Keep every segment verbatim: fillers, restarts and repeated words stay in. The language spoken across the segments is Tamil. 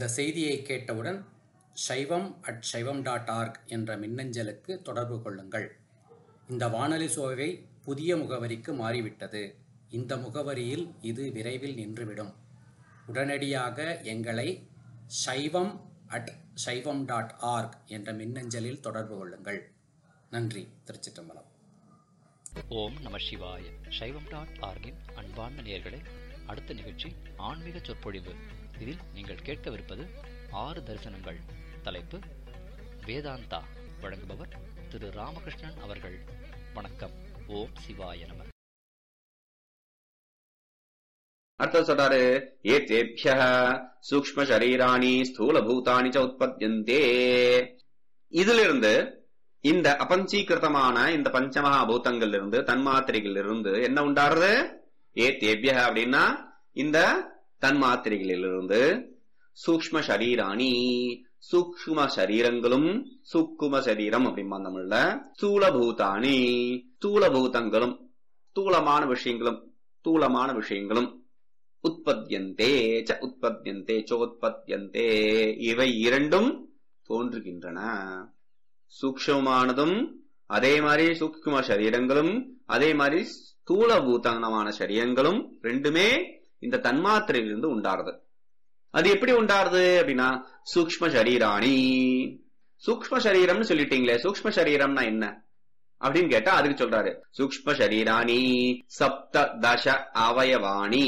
இந்த செய்தியை கேட்டவுடன் சைவம் அட் சைவம் டாட் ஆர்க் என்ற மின்னஞ்சலுக்கு தொடர்பு கொள்ளுங்கள். இந்த வானொலி சோவை புதிய முகவரிக்கு மாறிவிட்டது. இந்த முகவரியில் இது விரைவில் நின்றுவிடும். உடனடியாக எங்களை சைவம் அட் சைவம் டாட் ஆர்க் என்ற மின்னஞ்சலில் தொடர்பு கொள்ளுங்கள். நன்றி. திருச்சிற்றம்பலம். ஓம் நம சிவாய. சைவம் டாட் ஆர்கின் அன்பார்ந்த நேயர்களே, அடுத்த நிகழ்ச்சி ஆன்மீக சொற்பொழிவு. இதில் நீங்கள் கேட்கவிருப்பது ஆறு தரிசனங்கள். தலைப்பு வேதாந்தா. வழங்குபவர் திரு ராமகிருஷ்ணன் அவர்கள். வணக்கம். ஓம் சிவாய நம. அர்த்தம் சொல்றாரு, ஏதேப்யஹ சூக்ஷ்ம சரீராணி ஸ்தூல பூதானி ச உற்பத்யந்தே. இதிலிருந்து இந்த அபஞ்சீகிருதமான இந்த பஞ்சமகா பூதங்கள் இருந்து தன்மாத்திரைகள் இருந்து என்ன உண்டாருது? ஏதேப்யஹ அப்படின்னா இந்த தன்மாத்திரைகளிலிருந்து சூக்ஷ்ம சரீராணி சூக்ஷ்ம சரீரங்களும் சூக்கும சரீரம் அப்படிமா தமிழ்ல ஸ்தூல பூதானி ஸ்தூல பூதங்களும் ஸ்தூலமான விஷயங்களும் ஸ்தூலமான விஷயங்களும் உற்பத்தியந்தே ச உற்பத்தியந்தே சோத்பத்தியந்தே இவை இரண்டும் தோன்றுகின்றன. சூக்ஷ்மமானதும் அதே மாதிரி சூக்ஷ்ம சரீரங்களும் அதே மாதிரி ஸ்தூல பூதமான சரீரங்களும் ரெண்டுமே இந்த தன்மாத்திரையிலிருந்து உண்டாருது. அது எப்படி உண்டாருது அப்படின்னா சூக்ஷ்ம சரீராணி. சூக்ஷ்ம சரீரம்னு சொல்லிட்டீங்களே, சூக்ஷ்ம சரீரம்னா என்ன அப்படின்னு கேட்டா அதுக்கு சொல்றாரு, சூக்ஷ்ம சரீராணி சப்த தச அவயவாணி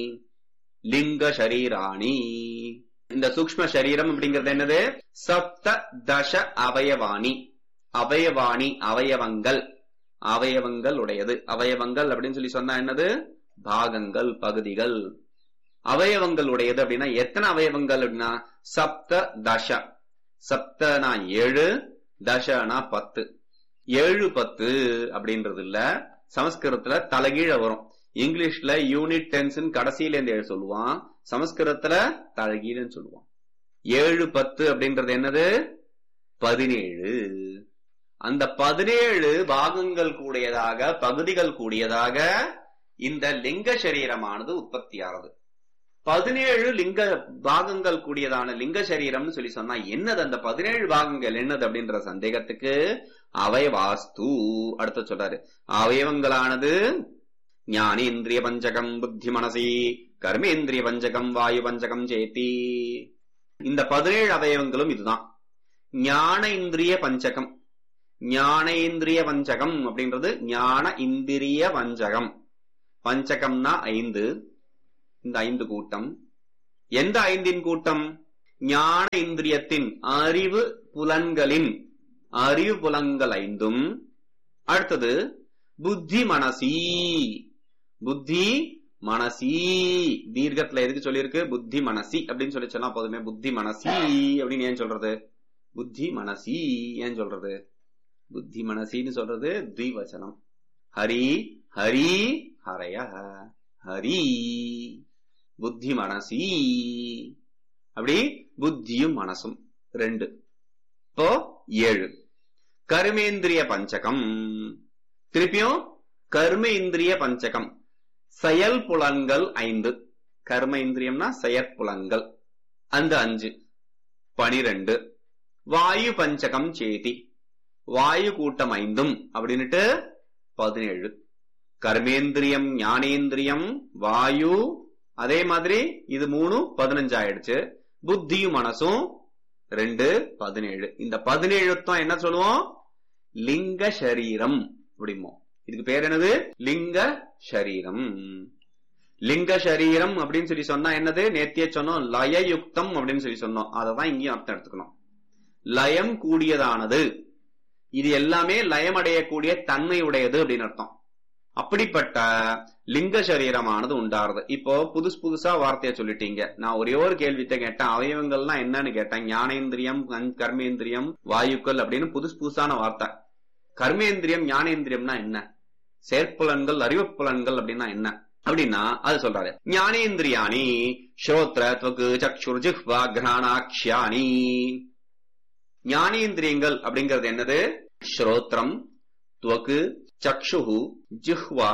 லிங்க சரீராணி. இந்த சூக்ஷ்ம சரீரம் அப்படிங்கிறது என்னது? சப்த தச அவயவாணி. அவயவாணி அவயவங்கள், அவயவங்கள் உடையது. அவயவங்கள் அப்படின்னு சொல்லி சொன்னா என்னது? பாகங்கள், பகுதிகள். அவயவங்கள் உடையது அப்படின்னா எத்தனை அவயவங்கள் அப்படின்னா சப்த தச. சப்தனா ஏழு, தசனா பத்து. ஏழு பத்து அப்படின்றது இல்ல, சமஸ்கிருதத்துல தலைகீழ வரும். இங்கிலீஷ்ல யூனிட் டென்ஸ் கடைசியில இருந்து சொல்லுவான், சமஸ்கிருதத்துல தலைகீழன்னு சொல்லுவான். ஏழு பத்து அப்படின்றது என்னது? பதினேழு. அந்த பதினேழு பாகங்கள் கூடியதாக, பகுதிகள் கூடியதாக இந்த லிங்க சரீரமானது உற்பத்தியானது. பதினேழு லிங்க பாகங்கள் கூடியதான லிங்க சரீரம்னு சொல்லி சொன்னா என்னது? அந்த பதினேழு பாகங்கள் என்னது அப்படின்ற சந்தேகத்துக்கு அவயவாஸ்து அடுத்த சொல்றாரு. அவயவங்களானது ஞானேந்திரிய பஞ்சகம் புத்தி மனசி கர்மேந்திரிய பஞ்சகம் வாயு பஞ்சகம் சேத்தி. இந்த பதினேழு அவயவங்களும் இதுதான். ஞான இந்திரிய பஞ்சகம். ஞானேந்திரிய பஞ்சகம் அப்படின்றது ஞான இந்திரிய பஞ்சகம். பஞ்சகம்னா ஐந்து. இந்த ஐந்து கூட்டம் எந்த ஐந்தின் கூட்டம்? ஞான இந்திரியத்தின் அறிவு புலன்களின் அறிவு புலன்கள் ஐந்தும். அடுத்தது புத்தி மனசி. புத்தி மனசி தீர்க்கத்துல எதுக்கு சொல்லியிருக்கு? புத்தி மனசி அப்படின்னு சொல்லி சொன்னா போதுமே. புத்தி மனசி அப்படின்னு ஏன் சொல்றது? புத்தி மனசி ஏன் சொல்றது? புத்தி மனசின்னு சொல்றது த்விவச்சனம். ஹரி ஹரி ஹரய ஹரி புத்தி மனசி. அப்படி புத்தியும் மனசும் ரெண்டு. இப்போ ஏழு. கர்மேந்திரிய பஞ்சகம். திருப்பியும் கர்ம இந்திரிய பஞ்சகம். செயல் புலன்கள் ஐந்து. கர்ம இந்திரியம்னா செயற்புலன்கள், அந்த அஞ்சு பனிரெண்டு. வாயு பஞ்சகம் சேதி. வாயு கூட்டம் ஐந்தும் அப்படின்னுட்டு பதினேழு. கர்மேந்திரியம் ஞானேந்திரியம் வாயு அதே மாதிரி இது மூணு பதினஞ்சு ஆயிடுச்சு. புத்தியும் மனசும் ரெண்டு பதினேழு. இந்த பதினேழுத்தான் என்ன சொல்லுவோம்? லிங்க சரீரம் அப்படிமோ. இதுக்கு பேர் என்னது? லிங்க சரீரம். லிங்க சரீரம் அப்படின்னு சொல்லி சொன்னா என்னது? நேத்திய சொன்னோம் லயயுக்தம் அப்படின்னு சொல்லி சொன்னோம். அததான் இங்கேயும் அர்த்தம் எடுத்துக்கணும். லயம் கூடியதானது. இது எல்லாமே லயம் அடையக்கூடிய தன்மை உடையது அப்படின்னு அர்த்தம். அப்படிப்பட்ட லிங்க சரீரமானது உண்டாருது. இப்போ புதுசு புதுசா வார்த்தைய சொல்லிட்டீங்க. நான் ஒரே ஒரு கேள்வித்தை கேட்டேன், அவயவங்கள்லாம் என்னன்னு கேட்டேன். ஞானேந்திரியம் கர்மேந்திரியம் வாயுக்கள் அப்படின்னு புதுசு புதுசான வார்த்தை. கர்மேந்திரியம் ஞானேந்திரியம்னா என்ன? செயற்புலன்கள் அறிவுப்புலன்கள் அப்படின்னா என்ன அப்படின்னா அது சொல்றாரு. ஞானேந்திரியாணி ஸ்ரோத்ர த்வக்கு சக்ஷுர் ஜிஹ்வா கிராணாக்ஷ்யாணி. ஞானேந்திரியங்கள் அப்படிங்கிறது என்னது? ஸ்ரோத்ரம், துவக்கு, சக்ஷுஹு, ஜிஹ்வா,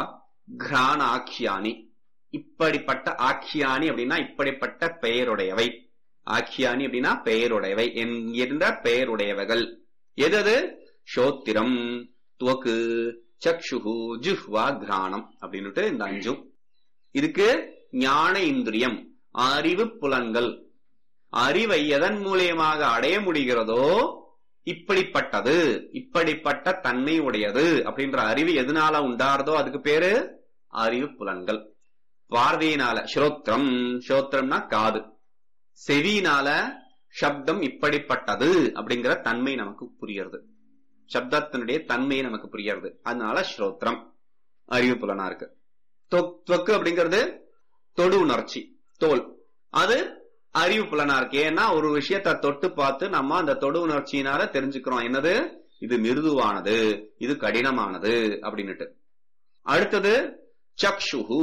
கிராணாக்ஷ்யானி. இப்படிப்பட்ட ஆக்ஷியானி அப்படின்னா இப்படிப்பட்ட பெயருடையவை. ஆக்கியானி அப்படின்னா பெயருடையவை என்கின்ற பெயருடையவைகள். எது? ஸ்ரோத்திரம், துவக்கு, சக்ஷுஹு, ஜிஹ்வா, கிராணம் அப்படின்னுட்டு இந்த அஞ்சும். இதுக்கு ஞான இந்திரியம், அறிவு புலன்கள். அறிவை எதன் மூலியமாக அடைய முடிகிறதோ இப்படிப்பட்டது, இப்படிப்பட்ட தன்மை உடையது அப்படின்ற அறிவு எதனால உண்டாறதோ அதுக்கு பேரு அறிவு புலன்கள். பார்வையினால ஸ்ரோத்திரம், ஸ்ரோத்திரம்னா காது, செவியினால சப்தம் இப்படிப்பட்டது அப்படிங்கிற தன்மை நமக்கு புரிகிறது, சப்தத்தினுடைய தன்மை நமக்கு புரிகிறது. அதனால ஸ்ரோத்திரம் அறிவு புலனா இருக்கு. தொக்கு அப்படிங்கிறது தொடு உணர்ச்சி, தோல், அது அறிவு புலனா இருக்கு. ஏன்னா ஒரு விஷயத்தை தொட்டு பார்த்து நம்ம அந்த தொடு உணர்ச்சியினால தெரிஞ்சுக்கிறோம் என்னது, இது மிருதுவானது, இது கடினமானது அப்படின்னுட்டு. அடுத்தது சக்ஷுஹு,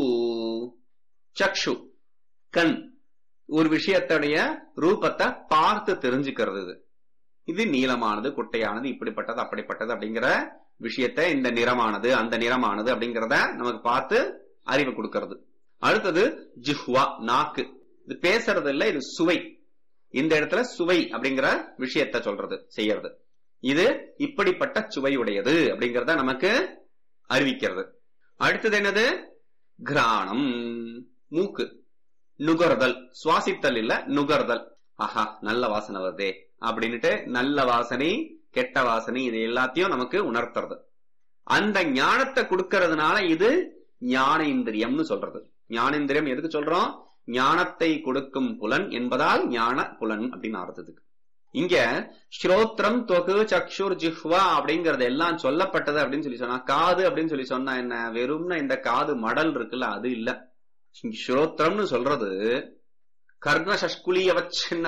சக்ஷு கண், ஒரு விஷயத்துடைய ரூபத்தை பார்த்து தெரிஞ்சுக்கிறது. இது இது நீளமானது, குட்டையானது, இப்படிப்பட்டது, அப்படிப்பட்டது அப்படிங்கிற விஷயத்தை, இந்த நிறமானது, அந்த நிறமானது அப்படிங்கிறத நமக்கு பார்த்து அறிவு கொடுக்கிறது. அடுத்தது ஜிஹ்வா, நாக்கு, இது பேசுறது இல்ல, இது சுவை. இந்த இடத்துல சுவை அப்படிங்கிற விஷயத்த சொல்றது, செய்யறது. இது இப்படிப்பட்ட சுவை உடையது அப்படிங்கறத நமக்கு அறிவிக்கிறது. அடுத்தது என்னது? கிராணம், மூக்கு, நுகர்தல், சுவாசித்தல் இல்ல, நுகர்தல். ஆஹா நல்ல வாசனை வருதே அப்படின்னுட்டு நல்ல வாசனை, கெட்ட வாசனை, இது எல்லாத்தையும் நமக்கு உணர்த்துறது. அந்த ஞானத்தை கொடுக்கறதுனால இது ஞானேந்திரியம்னு சொல்றது. ஞானேந்திரியம் எதுக்கு சொல்றோம்? ஞானத்தை கொடுக்கும் புலன் என்பதால் ஞான புலன் அப்படின்னு அர்த்தத்துக்கு. இங்க ஸ்ரோத்ரம், தொகு, சக்ஷுர், ஜிஹ்வா அப்படிங்கறது எல்லாம் சொல்லப்பட்டது அப்படின்னு சொல்லி சொன்னா, காது அப்படின்னு சொல்லி சொன்னா என்ன, வெறும்னா இந்த காது மடல் இருக்குல்ல அது இல்ல. ஸ்ரோத்ரம்னு சொல்றது கர்ண சஷ்குலிய வச்சின்ன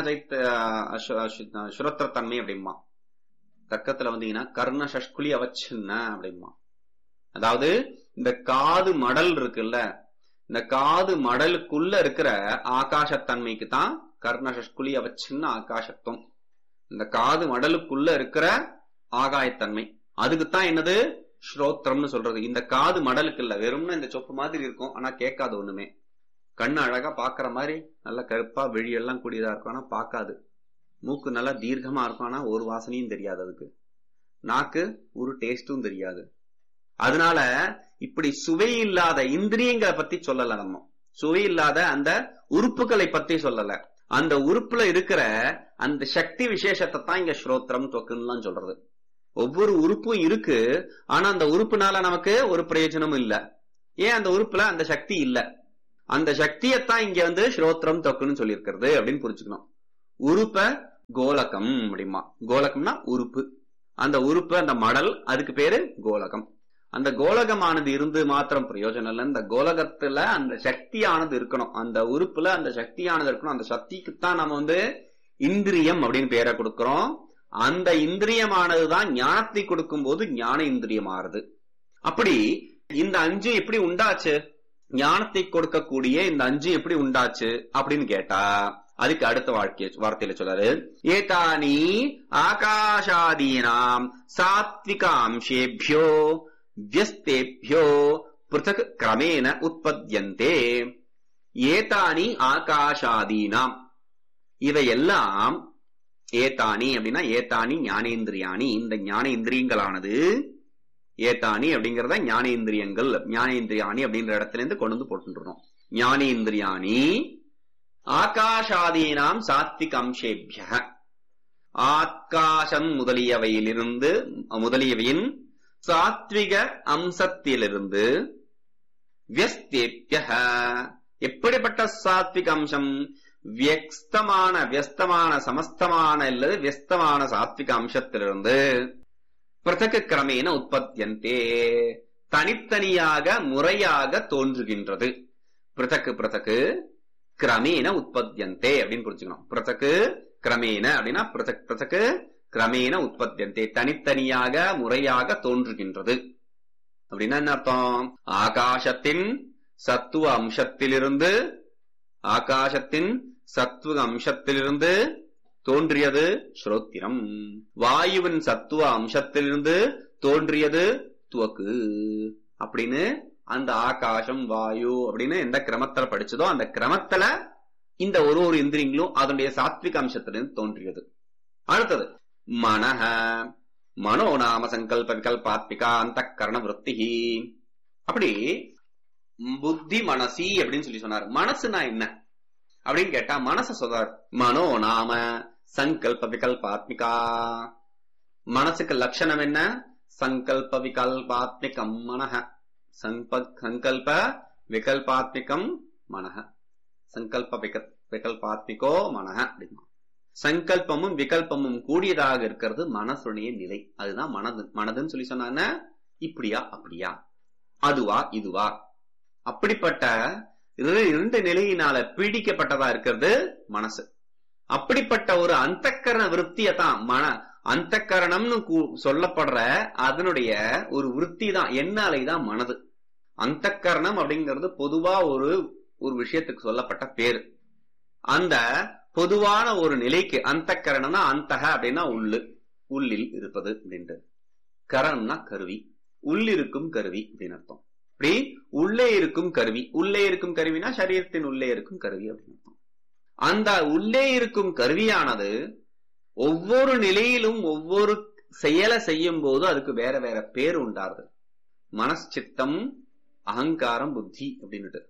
சுரத்திரத்தன்மை அப்படிமா. தர்க்கத்துல வந்தீங்கன்னா கர்ண சஷ்குலி அவச்சின்ன அப்படிமா. அதாவது இந்த காது மடல் இருக்குல்ல, இந்த காது மடலுக்குள்ள இருக்கிற ஆகாசத்தன்மைக்கு தான் கர்ண சஷ்குலி அவச்சின்ன ஆகாசத்துவம். இந்த காது மடலுக்குள்ள இருக்கிற ஆகாயத்தன்மை, அதுக்குத்தான் என்னது ஸ்ரோத்ரம்னு சொல்றது. இந்த காது மடலுக்கு இல்ல, வெறும்னா இந்த சொப்பு மாதிரி இருக்கும், ஆனா கேட்காது ஒண்ணுமே. கண்ணு அழகா பாக்குற மாதிரி நல்ல கருப்பா வெளியெல்லாம் கூடியதா இருக்கும், ஆனா பாக்காது. மூக்கு நல்லா தீர்க்கமா இருக்கும், ஆனா ஒரு வாசனையும் தெரியாது அதுக்கு. நாக்கு ஒரு டேஸ்டும் தெரியாது. அதனால இப்படி சுவை இல்லாத இந்திரியங்களை பத்தி சொல்லல, நம்ம சுவை இல்லாத அந்த உறுப்புகளை பத்தி சொல்லல. அந்த உறுப்புல இருக்கிற அந்த சக்தி விசேஷத்தை தான் இங்க ஸ்ரோத்திரம், தொக்குன்னு சொல்றது. ஒவ்வொரு உறுப்பும் இருக்கு, ஆனா அந்த உறுப்புனால நமக்கு ஒரு பிரயோஜனமும் இல்ல. ஏன்? அந்த உறுப்புல அந்த சக்தி இல்ல. அந்த சக்தியத்தான் இங்க வந்து ஸ்ரோத்திரம், தொக்குன்னு சொல்லி இருக்கிறது அப்படின்னு புரிச்சுக்கணும். உறுப்ப கோலகம் அப்படிமா. கோலகம்னா உறுப்பு. அந்த உறுப்பு, அந்த மடல், அதுக்கு பேரு கோலகம். அந்த கோலகமானது இருந்து மாத்திரம் பிரயோஜனம் இல்லை. இந்த கோலகத்துல அந்த சக்தியானது இருக்கணும், அந்த உறுப்புல அந்த சக்தியானது இருக்கணும். அந்த சக்திக்குத்தான் நம்ம வந்து இந்திரியம் அப்படின்னு பேரை கொடுக்கிறோம். அந்த இந்திரியமானதுதான் ஞானத்தை கொடுக்கும் போது ஞான இந்திரியம் ஆறுது. அப்படி இந்த அஞ்சு எப்படி உண்டாச்சு? ஞானத்தை கொடுக்கக்கூடிய இந்த அஞ்சு எப்படி உண்டாச்சு அப்படின்னு கேட்டா, அதுக்கு அடுத்த வாழ்க்கை வார்த்தையில சொல்றாரு, ஏதானி ஆகாஷாதீனாம் சாத்விகாம்சேபியோ வியஸ்தேபியோ பிருதக் கிரமேண உற்பத்யந்தே. ஏதானி ஆகாஷாதீனாம், இவையெல்லாம் ஏதானி அப்படின்னா ஏதானி ஞானேந்திரியானி, இந்த ஞான இந்திரியங்களானது, ஏதானி அப்படிங்கறத ஞானேந்திரியங்கள், ஞானேந்திரியானி அப்படின்ற இடத்துல இருந்து கொண்டு வந்து போட்டுருணும். ஞானேந்திரியானி ஆகாஷாதீனாம் சாத்விக அம்சேபிய, ஆகாசம் முதலியவையிலிருந்து, முதலியவையின் சாத்விக அம்சத்திலிருந்து, வியஸ்தேபிய, எப்படிப்பட்ட சாத்விக அம்சம்? வியஸ்தமான, வியஸ்தமான, சமஸ்தமான இல்லது வியஸ்தமான சாத்விக அம்சத்திலிருந்து, பிருதக் கிரமேண உற்பத்தியந்தே, தனித்தனியாக முறையாக தோன்றுகின்றது. பிருதக் பிருதக் கிரமேண உற்பத்தியந்தே அப்படின்னு புரிச்சுக்கணும். பிருதக் கிரமேண அப்படின்னா பிருதக் பிருதக் கிரமேண உற்பத்தியந்தே, தனித்தனியாக முறையாக தோன்றுகின்றது. அப்படின்னா என்ன அர்த்தம்? ஆகாசத்தின் சத்துவ அம்சத்திலிருந்து, ஆகாசத்தின் சத்துவ அம்சத்திலிருந்து தோன்றியது ஸ்ரோத்திரம். வாயுவின் சத்துவ அம்சத்திலிருந்து தோன்றியது துவக்கு. அப்படின்னு அந்த ஆகாசம், வாயு அப்படின்னு எந்த கிரமத்துல படிச்சதோ அந்த கிரமத்துல இந்த ஒரு ஒரு இந்திரியங்களும் அதனுடைய சாத்விக அம்சத்திலிருந்து தோன்றியது. அடுத்தது மனஹ, மனோ நாம சங்கல்ப விகல்பாத்மிகா அந்த கரண விருத்தி. அப்படி புத்தி மனசி அப்படின்னு சொல்லி சொன்னார். மனசுனா என்ன அப்படின்னு கேட்டா மனச சொல்றார். மனோ நாம சங்கல்ப விகல்பாத்மிகா. மனசுக்கு லட்சணம் என்ன? சங்கல்ப விகல்பாத்மிகம் மனஹ. சங்கல்ப விகல்பாத்மிகம் மனஹ. சங்கல்ப விகல்பாத்மிகோ மனஹ அப்படின்னா சங்கல்பமும் விகல்பமும் கூடியதாக இருக்கிறது மனசுடைய நிலை. அதுதான் மனது. மனதுன்னு சொல்லி சொன்னா இப்படியா அப்படியா, அதுவா இதுவா, அப்படிப்பட்ட இரண்டு நிலையினால பீடிக்கப்பட்டதா இருக்கிறது மனசு. அப்படிப்பட்ட ஒரு அந்தக்கரண விருத்தியதான் மன அந்தக்கரணம்னு சொல்லப்படுற அதனுடைய ஒரு விருத்தி தான் என்னாலை தான் மனது. அந்தக்கரணம் அப்படிங்கிறது பொதுவா ஒரு ஒரு விஷயத்துக்கு சொல்லப்பட்ட பேரு. அந்த பொதுவான ஒரு நிலைக்கு அந்தக்கரணம்னா அந்தக அப்படின்னா உள்ளு, உள்ளில் இருப்பது அப்படின்ட்டு. கரணம்னா கருவி, உள்ளிருக்கும் கருவி அப்படின்னு அர்த்தம். அப்படி உள்ளே இருக்கும் கருவி, உள்ளே இருக்கும் கருவினா சரீரத்தின் உள்ளே இருக்கும் கருவி அப்படின்னு அர்த்தம். அந்த உள்ளே இருக்கும் கருவியானது ஒவ்வொரு நிலையிலும் ஒவ்வொரு செயலை செய்யும் போது அதுக்கு வேற வேற பேர் உண்டாருது. மனசித்தம் அகங்காரம் புத்தி அப்படின்னுட்டு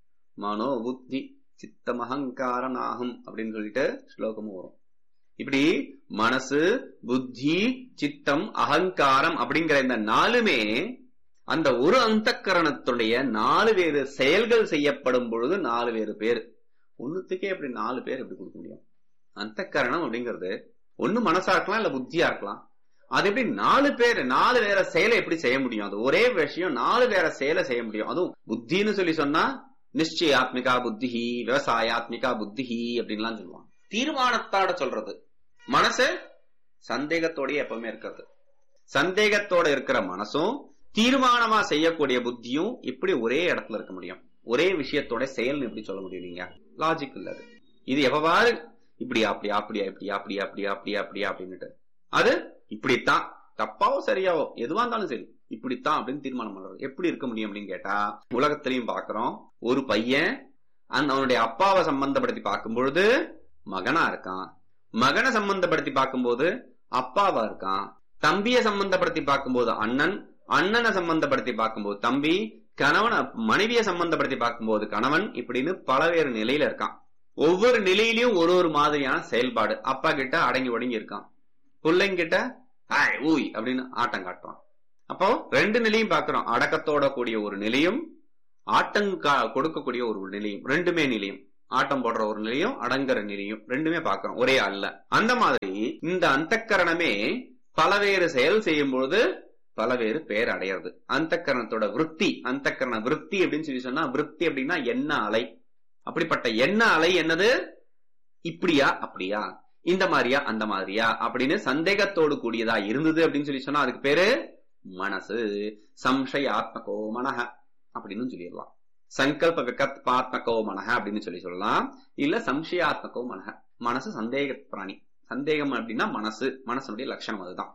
மனோ புத்தி சித்தம் அகங்காரம் ஆகும் அப்படின்னு சொல்லிட்டு ஸ்லோகமும் வரும். இப்படி மனசு புத்தி சித்தம் அகங்காரம் அப்படிங்கிற இந்த நாலுமே அந்த ஒரு அந்தக்கரணத்துடைய நாலு வேறு செயல்கள் செய்யப்படும் பொழுது நாலு வேறு பேர். ஒண்ணுத்துக்கே அப்படி நாலு பேர் எப்படி கொடுக்க முடியும்? அந்தக்கரணம் அப்படிங்கிறது ஒண்ணு மனசா இருக்கலாம் இல்ல புத்தியா இருக்கலாம். அது எப்படி நாலு பேர் நாலு வேற செயலை எப்படி செய்ய முடியும்? அது ஒரே விஷயம் நாலு வேற செயலை செய்ய முடியும். அதுவும் புத்தின்னு சொல்லி சொன்னா நிச்சயாத்மிகா புத்தி, விவசாயாத்மிகா புத்தி அப்படின்லாம் சொல்லுவாங்க. தீர்மானத்தோட சொல்றது. மனசு சந்தேகத்தோட எப்பவுமே இருக்கிறது. சந்தேகத்தோட இருக்கிற மனசும் தீர்மானமா செய்யக்கூடிய புத்தியும் இப்படி ஒரே இடத்துல இருக்க முடியும்? ஒரே விஷயத்தோட செயல் எப்படி சொல்ல முடியும்? நீங்க லாஜிக் இல்ல. அது இது எவ்வாறு இப்படியா அப்படியா அப்படியா இப்படியா அப்படியா அப்படியா அப்படியா அப்படியா அப்படின்னுட்டு அது இப்படித்தான், தப்பாவோ சரியாவோ எதுவா இருந்தாலும் சரி இப்படித்தான் அப்படின்னு தீர்மானம் பண்றது எப்படி இருக்க முடியும் அப்படின்னு கேட்டா, உலகத்திலையும் பாக்குறோம். ஒரு பையன் அந்த அவனுடைய அப்பாவை சம்பந்தப்படுத்தி பார்க்கும் பொழுது மகனா இருக்கான், மகனை சம்பந்தப்படுத்தி பார்க்கும்போது அப்பாவா இருக்கான், தம்பியை சம்பந்தப்படுத்தி பார்க்கும்போது அண்ணன், அண்ணனை சம்பந்தப்படுத்தி பார்க்கும்போது தம்பி, கணவன் மனைவியை சம்பந்தப்படுத்தி பார்க்கும்போது கணவன், இப்படின்னு பலவேறு நிலையில இருக்கான். ஒவ்வொரு நிலையிலயும் ஒரு ஒரு மாதிரியான செயல்பாடு. அப்பா கிட்ட அடங்கி ஒடங்கி இருக்கான், பிள்ளைங்கிட்ட ஆய் ஊய் அப்படின்னு ஆட்டம் காட்டுறான். அப்போ ரெண்டு நிலையும் பாக்குறோம். அடக்கத்தோட கூடிய ஒரு நிலையும் ஆட்டம் கொடுக்கக்கூடிய ஒரு நிலையும், ரெண்டுமே நிலையும். ஆட்டம் போடுற ஒரு நிலையும் அடங்குற நிலையும் ரெண்டுமே பாக்குறோம் ஒரே அல்ல. அந்த மாதிரி இந்த அந்தக்கரணமே பலவேறு செயல் செய்யும் பொழுது பலவேறு பேர் அடையிறது. அந்தக்கரணத்தோட விருத்தி, அந்தக்கரண விருத்தி அப்படின்னு சொல்லி சொன்னா, விருத்தி அப்படின்னா எண்ண அலை. அப்படிப்பட்ட எண்ண அலை என்னது? இப்படியா அப்படியா, இந்த மாதிரியா அந்த மாதிரியா அப்படின்னு சந்தேகத்தோடு கூடியதா இருந்தது அப்படின்னு சொல்லி சொன்னா அதுக்கு பேரு மனசு. சம்சயாத்மகோ மனஹ அப்படின்னு சொல்லிடலாம். சங்கல்ப விகல்பாத்மகோ மனஹ அப்படின்னு சொல்லி சொல்லலாம். இல்ல சம்சயாத்மகோ மனஹ. மனசு சந்தேக பிராணி. சந்தேகம் அப்படின்னா மனசு, மனசனுடைய லட்சணம் அதுதான்.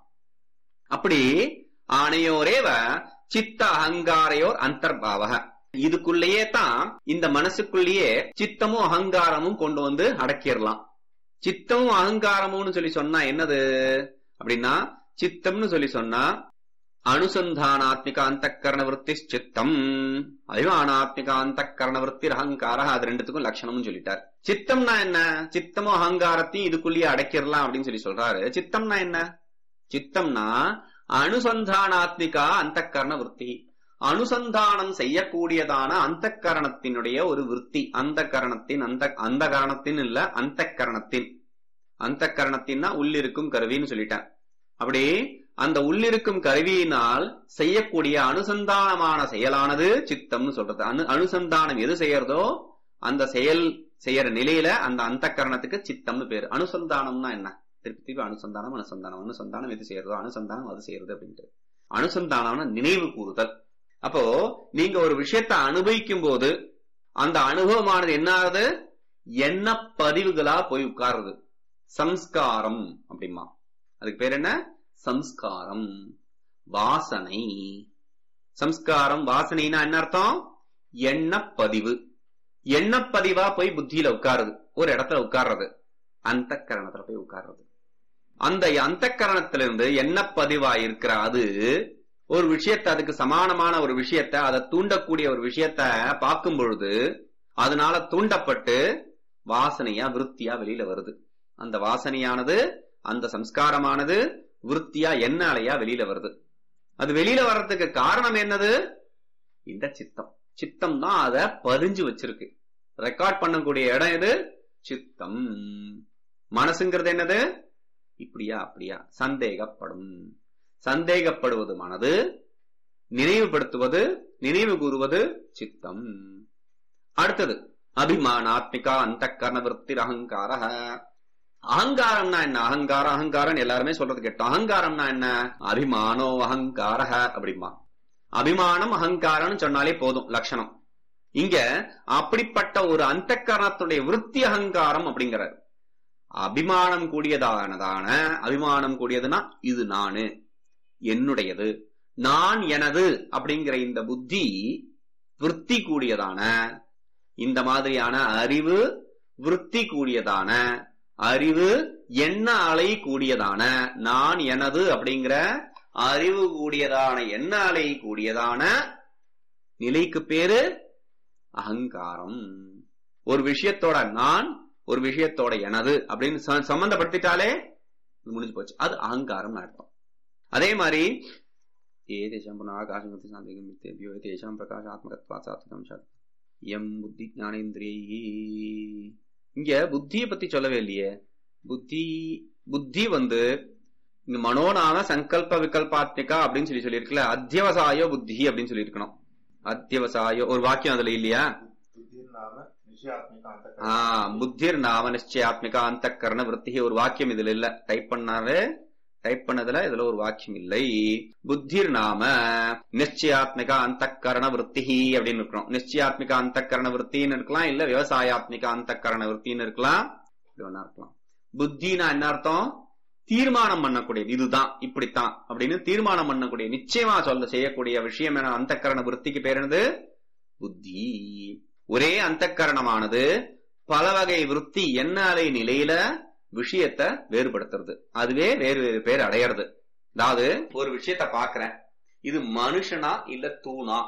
அப்படி ஆணையோரேவ சித்த அகங்காரையோர் அந்தர்பாவக. இதுக்குள்ளேயே தான் இந்த மனசுக்குள்ளேயே சித்தமும் அகங்காரமும் கொண்டு வந்து அடக்கிடலாம். சித்தமும் அகங்காரமும்னு சொல்லி சொன்னா என்னது அப்படின்னா, சித்தம்னு சொல்லி சொன்னா அனுசந்தானாத்மிக அந்தக்கரண விருத்தி சித்தம், அபிமானாத்மிக அந்தக்கரண விருத்தி அகங்கார. அது ரெண்டுத்துக்கும் லட்சணம்னு சொல்லிட்டார். சித்தம்னா என்ன? சித்தமும் அகங்காரத்தையும் இதுக்குள்ளேயே அடக்கிடலாம் அப்படின்னு சொல்லி சொல்றாரு. சித்தம்னா என்ன? சித்தம்னா அனுசந்தானாத்மிகா அந்தக்கரண விருத்தி, அனுசந்தானம் செய்யக்கூடியதான அந்த கரணத்தினுடைய ஒரு விருத்தி. அந்த கரணத்தின் அந்த அந்த கரணத்தின் இல்ல அந்த கரணத்தின், அந்த கரணத்தின்னா உள்ளிருக்கும் கருவின்னு சொல்லிட்டேன். அப்படி அந்த உள்ளிருக்கும் கருவியினால் செய்யக்கூடிய அனுசந்தானமான செயலானது சித்தம்னு சொல்றது. அனு அனுசந்தானம் எது செய்யறதோ அந்த செயல் செய்யற நிலையில அந்த அந்த கரணத்துக்கு சித்தம்னு பேரு. அனுசந்தானம்னா என்ன? திருப்பி திருப்பி அனுசந்தானம் அனுசந்தானம் அனுசந்தானம் எது செய்யறதோ அனுசந்தானம் அது செய்யறது அப்படின்ட்டு. அனுசந்தானம்னா நினைவு கூறுதல். அப்போ நீங்க ஒரு விஷயத்தை அனுபவிக்கும் போது அந்த அனுபவமானது என்ன ஆகுது? எண்ண பதிவுகளா போய் உட்காருது. சம்ஸ்காரம் அப்படிமா. அதுக்கு பேர் என்ன? சம்ஸ்காரம், வாசனை. சம்ஸ்காரம் வாசனைனா என்ன அர்த்தம்? எண்ண பதிவு. எண்ணப்பதிவா போய் புத்தியில உட்காருது. ஒரு இடத்துல உட்கார்றது, அந்த கரணத்துல போய் உட்கார்றது. அந்த அந்த கரணத்திலிருந்து என்ன பதிவா இருக்கிற அது ஒரு விஷயத்தை, அதுக்கு சமானமான ஒரு விஷயத்த, அதை தூண்டக்கூடிய ஒரு விஷயத்த பார்க்கும் பொழுது அதனால தூண்டப்பட்டு வாசனையா விருத்தியா வெளியில வருது. அந்த வாசனையானது, அந்த சம்ஸ்காரமானது விருத்தியா என்னாலையா வெளியில வருது. அது வெளியில வர்றதுக்கு காரணம் என்னது? இந்த சித்தம். சித்தம் தான் அதை பதிஞ்சு வச்சிருக்கு. ரெக்கார்ட் பண்ணக்கூடிய இடம் எது? சித்தம். மனசுங்கிறது என்னது? இப்படியா அப்படியா சந்தேகப்படும். சந்தேகப்படுவது மனது, நினைவுபடுத்துவது, நினைவு கூறுவது சித்தம். அடுத்தது அபிமானாத்மிகா அந்த கரண விருத்தி அகங்கார. அகங்காரம்னா என்ன? அகங்காரம் அகங்காரம் எல்லாருமே சொல்றது கேட்டோம். அகங்காரம்னா என்ன? அபிமானோ அகங்கார அப்படிமா. அபிமானம் அகங்காரம் சொன்னாலே போதும் லட்சணம். இங்க அப்படிப்பட்ட ஒரு அந்த கரணத்துடைய விருத்தி அகங்காரம் அப்படிங்கிறார். அபிமானம் கூடியதானதான, அபிமானம் கூடியதுன்னா இது நானு, என்னுடையது, நான் எனது அப்படிங்கிற இந்த புத்தி விருத்தி கூடியதான, இந்த மாதிரியான அறிவு விருத்தி கூடியதான, அறிவு எண்ண அலை கூடியதான, நான் எனது அப்படிங்கிற அறிவு கூடியதான, எண்ண அலை கூடியதான நிலைக்கு பேரு அகங்காரம். ஒரு விஷயத்தோட நான், ஒரு விஷயத்தோட எனது அப்படின்னு சம்பந்தப்படுத்திட்டாலே முடிஞ்சு போச்சு, அது அகங்காரம் அர்த்தம். அதே மாதிரி ஏதேஷாம் புனராகாசம் சாந்திகமித்யோ ஏதேஷாம் பிரகாசாத்மகத்வா சாத்விகம் சாத் எம் புத்தி ஞானேந்திரியை. இங்க புத்தியை பத்தி சொல்லவே இல்லையே. புத்தி புத்தி வந்து இங்க மனோநாம சங்கல்ப விகல்பாத்மிகா அப்படின்னு சொல்லி சொல்லியிருக்கல. அத்தியவசாயோ புத்தி அப்படின்னு சொல்லி இருக்கணும். அத்தியவசாயோ ஒரு வாக்கியம் அதுல இல்லையா? ஆஹ் புத்திர் நாம நிச்சயாத்மிகா அந்த கரண விருத்தி ஒரு வாக்கியம் இதுல இல்ல. டைப் பண்ணாரு, டைப் பண்ணதுல இதுல ஒரு வாக்கியம் இல்லை. புத்திர் நாம நிச்சயாத்மிகா அந்த கரண விருத்தி அப்படின்னு இருக்கணும். நிச்சயாத்மிகா அந்த கரண விருத்தின்னு இருக்கலாம், இல்ல விவசாயாத்மிகா அந்த கரண விருத்தின்னு இருக்கலாம், இருக்கலாம். புத்தினா என்ன அர்த்தம்? தீர்மானம் பண்ணக்கூடியது, இதுதான் இப்படித்தான் அப்படின்னு தீர்மானம் பண்ணக்கூடிய, நிச்சயமா சொல்ல செய்யக்கூடிய விஷயம் என அந்த கரண விருத்திக்கு பேர் என்னது? புத்தி. ஒரே அந்த கரணமானது பல வகை விருத்தி என்ன அலை நிலையில விஷயத்தை வேறுபடுத்துறது, அதுவே வேறு வேறு பேர் அடையிறது. அதாவது ஒரு விஷயத்த பாக்குறேன், இது மனுஷனா இல்ல தூணா,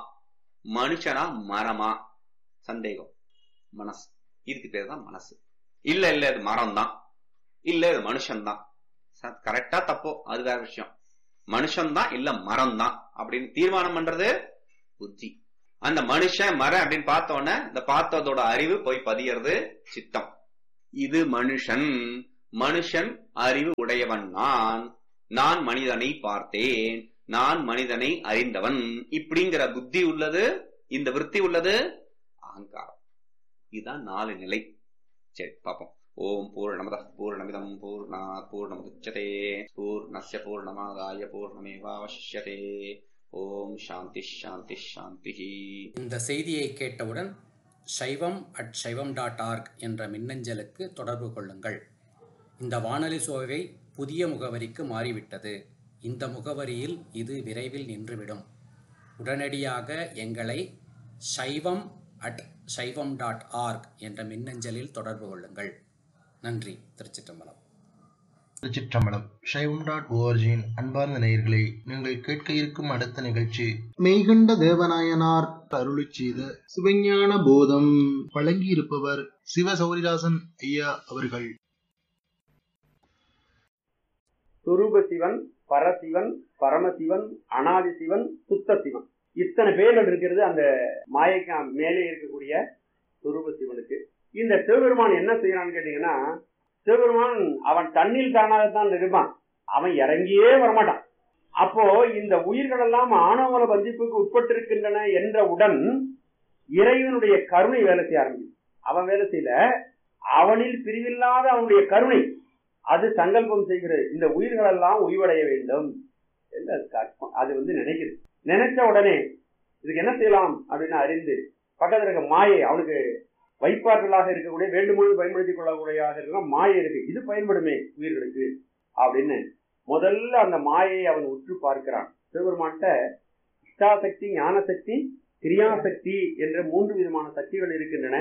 மனுஷனா மரமா, சந்தேகம், மனசு, இதுக்கு பேர் தான் மனசு. இல்ல இல்ல இது மரம் தான், இல்ல இது மனுஷன் தான். கரெக்டா தப்போ அது வேற விஷயம். மனுஷன் தான் இல்ல மரம் தான் அப்படின்னு தீர்மானம் பண்றது புத்தி. அந்த மனுஷன் மரம் அப்படின்னு பார்த்தோன்னே இந்த பார்த்ததோட அறிவு போய் பதியறது சித்தம். இது மனுஷன், மனுஷன் அறிவு உடையவன் நான், நான் மனிதனை பார்த்தேன், நான் மனிதனை அறிந்தவன், இப்படிங்கிற புத்தி உள்ளது, இந்த விருத்தி உள்ளது அகங்காரம். இதுதான் நாலு நிலை. சரி பாப்போம். ஓம் பூர்ணமதః பூர்ணமிதம் பூர்ணாத் பூர்ணமுதச்யதே பூர்ணஸ்ய பூர்ணமாதாய பூர்ணமேவாவசிஷ்யதே. ஓம் சாந்தி சாந்தி சாந்தி. இந்த செய்தியை கேட்டவுடன் சைவம் அட் சைவம் டாட் ஆர்க் என்ற மின்னஞ்சலுக்கு தொடர்பு கொள்ளுங்கள். இந்த வானொலி சோவை புதிய முகவரிக்கு மாறிவிட்டது. இந்த முகவரியில் இது விரைவில் நின்றுவிடும். உடனடியாக எங்களை சைவம் அட் சைவம் டாட் ஆர்க் என்ற மின்னஞ்சலில் தொடர்பு கொள்ளுங்கள். நன்றி. திருச்சிற்றம்பலம். திருச்சிற்றம்பலம். சைவம் டாட் ஓஆர்ஜியின் அன்பார்ந்த நேயர்களே, நீங்கள் கேட்க இருக்கும் அடுத்த நிகழ்ச்சி மெய்கண்ட தேவநாயனார் அருளிச் செய்த சிவஞான போதம். வழங்கியிருப்பவர் சிவ சௌரிதாசன் ஐயா அவர்கள். சுரூப சிவன், பரசிவன், பரமசிவன், அனாதி சிவன், சுத்த சிவன், இத்தனை பேர்கள் இருக்கிறது அந்த மாயைக்கு மேலே இருக்கக்கூடிய சுரூப சிவனுக்கு. இந்த சிவபெருமான் என்ன செய்யறான்னு கேட்டீங்கன்னா, சிவபெருமான் அவன் தண்ணில் தானாகத்தான் இருப்பான், அவன் இறங்கியே வரமாட்டான். அப்போ இந்த உயிர்கள் எல்லாம் ஆணவமல பந்திப்புக்கு உட்பட்டிருக்கின்றன என்றவுடன் இறைவனுடைய கருணை வேலை செய்ய ஆரம்பிக்கும். அவன் வேலை செய்யல, அவனில் பிரிவில்லாத அவனுடைய கருணை அது சங்கல்பம் செய்கிறது, இந்த உயிர்கள் எல்லாம் உய்வடைய வேண்டும் என்று அது வந்து நினைக்கிறது. நினைச்ச உடனே இதுக்கு என்ன செய்யலாம் அப்படின்னு அறிந்து பக்கத்தில் இருக்க மாயை, அவனுக்கு வைப்பாற்றலாக இருக்கக்கூடிய வேண்டுமொழி பயன்படுத்திக் கொள்ளக்கூடியதாக இருக்கிற மாயை இருக்கு, இது பயன்படுமே உயிர்களுக்கு அப்படின்னு முதல்ல அந்த மாயை அவன் உற்று பார்க்கிறான். சிவபெருமான்கிட்ட இஷ்டாசக்தி, ஞானசக்தி, கிரியாசக்தி என்ற மூன்று விதமான சக்திகள் இருக்கின்றன.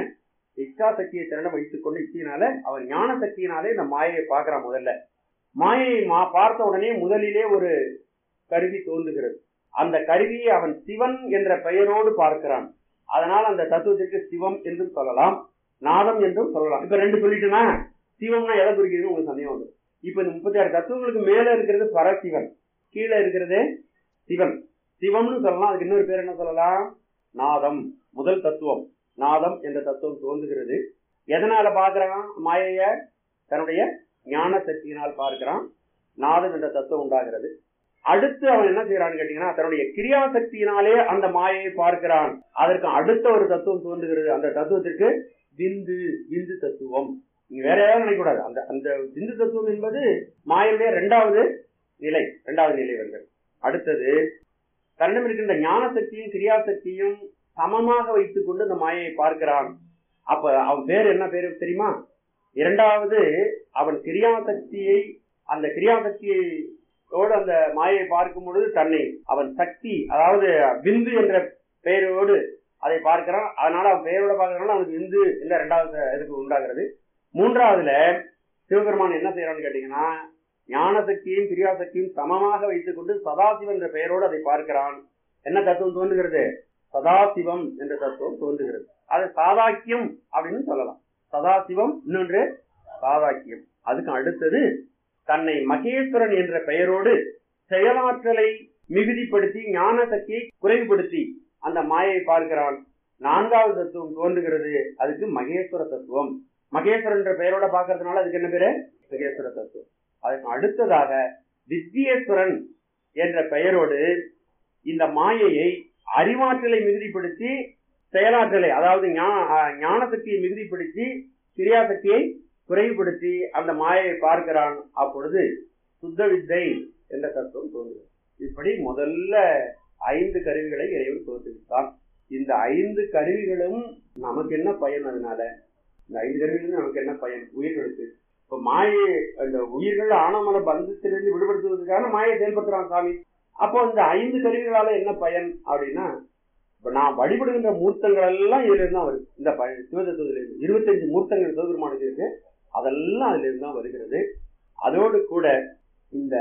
இச்சா சக்தியை திறனை வைத்துக் கொண்டு இச்சையினால அவன் ஞான சக்தியினாலே இந்த மாயையை பார்க்கிறான். முதல்ல மாயையை மா பார்த்த உடனே முதலிலே ஒரு கருவி தோன்றுகிறது. அந்த கருவியை அவன் சிவன் என்ற பெயரோடு பார்க்கிறான். அதனால் அந்த தத்துவத்திற்கு சிவம் என்றும் சொல்லலாம், நாதம் என்றும் சொல்லலாம். இப்ப ரெண்டு சொல்லிட்டுனா சிவம்னா எதை குறிக்கிறதுன்னு உங்களுக்கு சந்தேகம் வந்துடும். இப்ப இந்த முப்பத்தி ஆறு தத்துவங்களுக்கு மேல இருக்கிறது பரசிவன், கீழே இருக்கிறது சிவன். சிவம்னு சொல்லலாம். அதுக்கு இன்னொரு பேர் என்ன சொல்லலாம்? நாதம். முதல் தத்துவம் நாதம் என்ற தத்துவம் தோன்றுகிறது. எதனால பார்க்கிறான்? மாயைய தன்னுடைய ஞான சக்தியினால் பார்க்கிறான். நாதம் என்ற தத்துவம் உண்டாகிறது. அடுத்து அவன் என்ன செய்யறான்னு கேட்டீங்கன்னா, தன்னுடைய கிரியா சக்தியினாலே அந்த மாயையை பார்க்கிறான். அதற்கு அடுத்த ஒரு தத்துவம் தோன்றுகிறது. அந்த தத்துவத்திற்கு விந்து விந்து தத்துவம். நீங்க வேற ஏதாவது நினைக்கக்கூடாது. அந்த அந்த விந்து தத்துவம் என்பது மாயையுடைய இரண்டாவது நிலை, இரண்டாவது நிலை வருகிறது. அடுத்தது தன்னிடம் இருக்கின்ற ஞான சக்தியும் கிரியா சக்தியும் சமமாக வைத்துக் கொண்டு அந்த மாயையை பார்க்கிறான். அப்ப அவன் பேர் என்ன பேரு தெரியுமா? இரண்டாவது அவன் கிரியா சக்தியை அந்த கிரியா சக்தியோடு அந்த மாயையை பார்க்கும் பொழுது தன்னை அவன் சக்தி, அதாவது விந்து என்ற பெயரோடு அதை பார்க்கிறான். அதனால அவன் பெயரோட பார்க்கறதுனால அவனுக்கு விந்து என்ற இரண்டாவது இதுக்கு உண்டாகிறது. மூன்றாவதுல சிவபெருமான் என்ன செய்யறான்னு கேட்டீங்கன்னா, ஞான சக்தியும் கிரியா சக்தியும் சமமாக வைத்துக் கொண்டு சதாசிவன் என்ற பெயரோடு அதை பார்க்கிறான். என்ன தத்துவம் தோன்றுகிறது? சதாசிவம் என்ற தத்துவம் தோன்றுகிறது. அது சாதாக்கியம் அப்படின்னு சொல்லலாம். சதாசிவம், இன்னொன்று சாதாக்கியம். அதுக்கு அடுத்தது தன்னை மகேஸ்வரன் என்ற பெயரோடு செயலாற்றலை மிகுதிப்படுத்தி ஞான சக்தியை குறைவுபடுத்தி அந்த மாயையை பார்க்கிறான். நான்காவது தத்துவம் தோன்றுகிறது. அதுக்கு மகேஸ்வர தத்துவம். மகேஸ்வரன் என்ற பெயரோட பார்க்கறதுனால அதுக்கு என்ன பேரு? மகேஸ்வர தத்துவம். அதுக்கு அடுத்ததாக வித்யேஸ்வரன் என்ற பெயரோடு இந்த மாயையை அறிவாற்றலை மிகுதிப்படுத்தி செயலாற்றலை, அதாவது ஞான சக்தியை மிகுதிப்படுத்தி கிரியா சக்தியை குறைவுபடுத்தி அந்த மாயையை பார்க்கிறான். அப்பொழுது சுத்த வித்தை என்ற தத்துவம் தோன்றுகிறது. இப்படி முதல்ல ஐந்து கருவிகளை இறைவன் தோற்றுவித்தான். இந்த ஐந்து கருவிகளும் நமக்கு என்ன பயன்? அதனால இந்த ஐந்து கருவிகளும் நமக்கு என்ன பயன்? உயிர்களுக்கு இப்ப மாயை, அந்த உயிர்கள் ஆனமன பந்தத்திலிருந்து விடுபடுத்துவதற்கான மாயை செயல்படுத்துறான் சாமி. அப்போ இந்த ஐந்து கருவிகளால என்ன பயன் அப்படின்னா, இப்ப நான் வழிபடுகின்ற மூர்த்தங்கள் எல்லாம் இதுல இருந்தா வருது. இந்த சிவதத்துவத்திலிருந்து இருபத்தஞ்சு மூர்த்தங்கள் சிவபெருமானுக்கு இருக்கு, அதெல்லாம் அதுல இருந்தா வருகிறது. அதோடு கூட இந்த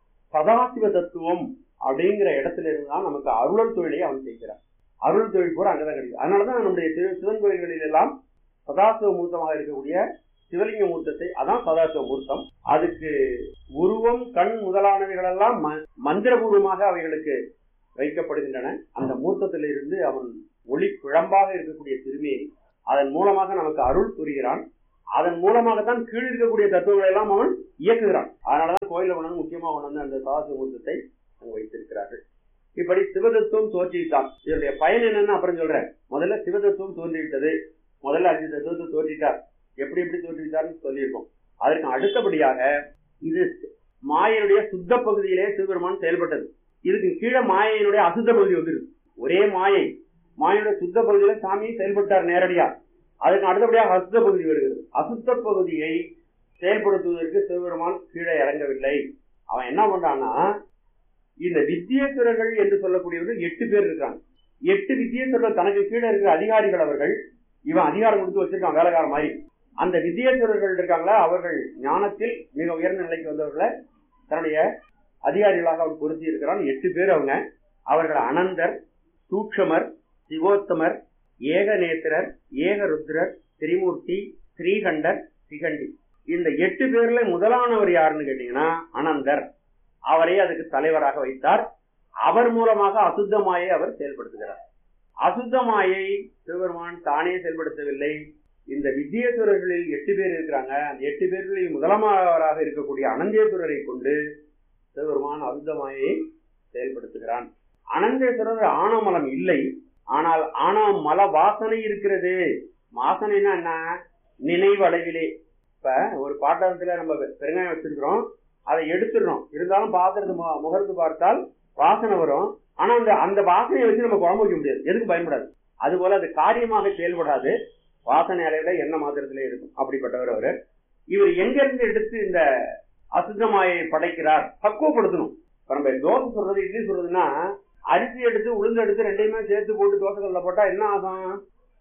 சதாசிவ தத்துவம் அப்படிங்கிற இடத்துல இருந்துதான் நமக்கு அருளல் தொழிலை அவன் செய்கிறான். அருள் தொழில் பூரா அங்கதான் கிடைக்கும். அதனாலதான் நம்முடைய சிவன் கோயில்களில் எல்லாம் சதாசிவ மூர்த்தமாக இருக்கக்கூடிய சிவலிங்க மூர்த்தத்தை, அதான் சதாசிவ மூர்த்தம். அதுக்கு உருவம், கண் முதலானவைகள் எல்லாம் மந்திரபூர்வமாக அவைகளுக்கு வைக்கப்படுகின்றன. அந்த மூர்த்தத்திலிருந்து அவன் ஒளி குழம்பாக இருக்கக்கூடிய திருமேனி, அதன் மூலமாக நமக்கு அருள் புரிகிறான். அதன் மூலமாகத்தான் கீழ் இருக்கக்கூடிய தத்துவங்களை எல்லாம் அவன் இயக்குகிறான். அதனாலதான் கோயில கொண்டு முக்கியமா கொண்டு அந்த சதாசிவ மூர்த்தத்தை அங்கு வைத்திருக்கிறார்கள். இப்படி சிவதத்துவம் தோற்றிவிட்டான். இதனுடைய பயன் என்னன்னு அப்புறம் சொல்றேன். முதல்ல சிவதத்துவம் தோன்றிவிட்டது. முதல்ல அஞ்சு தத்துவத்தை தோற்றிட்டார். எப்படி எப்படி தோற்றிவிட்டார்னு சொல்லியிருக்கோம். அதற்கு அடுத்தபடியாக இது மாயனுடைய சுத்த பகுதியிலே சிவபெருமான் செயல்பட்டது. இதுக்கு கீழே மாயனுடைய அசுத்த பகுதி வந்துருக்கு. ஒரே மாயை மாயனுடைய சுத்த பகுதியில சாமி செயல்பட்டார் நேரடியா. அதுக்கு அடுத்தபடியாக அசுத்த பகுதி வருகிறது. அசுத்த பகுதியை செயல்படுத்துவதற்கு சிவபெருமான் கீழே இறங்கவில்லை. அவன் என்ன பண்றான்னா, இந்த வித்யேஸ்வரர்கள் என்று சொல்லக்கூடியவர்கள் எட்டு பேர் இருக்காங்க. எட்டு வித்யேஸ்வரர்கள் தனக்கு கீழே இருக்கிற அதிகாரிகள். அவர்கள் இவன் அதிகாரம் கொடுத்து வச்சிருக்கான் வேலைக்கார மாதிரி. அந்த வித்யேஸ்வரர்கள் இருக்காங்களா, அவர்கள் ஞானத்தில் மிக உயர்ந்த நிலைக்கு வந்தவர்களை தன்னுடைய அதிகாரிகளாக அவன் பொருத்தி இருக்கிறான். எட்டு பேர் அவங்க. அவர்கள் அனந்தர், சூக்ஷமர், சிவோத்தமர், ஏகநேத்திரர், ஏகருத்ரர், திரிமூர்த்தி, ஸ்ரீகண்டர், சிகண்டி. இந்த எட்டு பேர்ல முதலானவர் யாருன்னு கேட்டீங்கன்னா அனந்தர். அவரை அதுக்கு தலைவராக வைத்தார். அவர் மூலமாக அசுத்தமாயை அவர் செயல்படுத்துகிறார். அசுத்தமாயை சிவபெருமான் தானே செயல்படுத்தவில்லை. இந்த வித்யேஸ்வரர்களில் எட்டு பேர் இருக்கிறாங்க. அந்த எட்டு பேர்களில் முதலாமவராக இருக்கக்கூடிய அனந்தேஸ்வரரை கொண்டு சிவபெருமான் அசுத்தமாயை செயல்படுத்துகிறான். அனந்தேஸ்வரர் ஆணவமலம் இல்லை, ஆனால் ஆணவ மல வாசனை இருக்கிறது. வாசனைன்னா என்ன? நினைவு அளவிலே. இப்ப ஒரு பாட்டத்துல நம்ம பெருங்காயம் வச்சிருக்கிறோம், அதை எடுத்துடுறோம். இருந்தாலும் பாத்திரத்து முகர்ந்து பார்த்தால் வாசனை வரும். ஆனா அந்த அந்த வாசனையை வச்சு நம்ம குழம்பு வைக்க முடியாது, எதுக்கு பயன்படாது. அது போல அது காரியமாக செயல்படாது. வாசனை அளவில என்ன மாத்திரத்திலே இருக்கும். அப்படிப்பட்டவர் அவரு. இவர் எங்க இருந்து எடுத்து இந்த அசுத்தமாயை படைக்கிறார்? பக்குவப்படுத்தணும். இப்ப நம்ம தோசை சொல்றது, இட்லி சொல்றதுன்னா, அரிசி எடுத்து உளுந்து எடுத்து ரெண்டையுமே சேர்த்து போட்டு தோசை கல்ல போட்டா என்ன ஆகும்?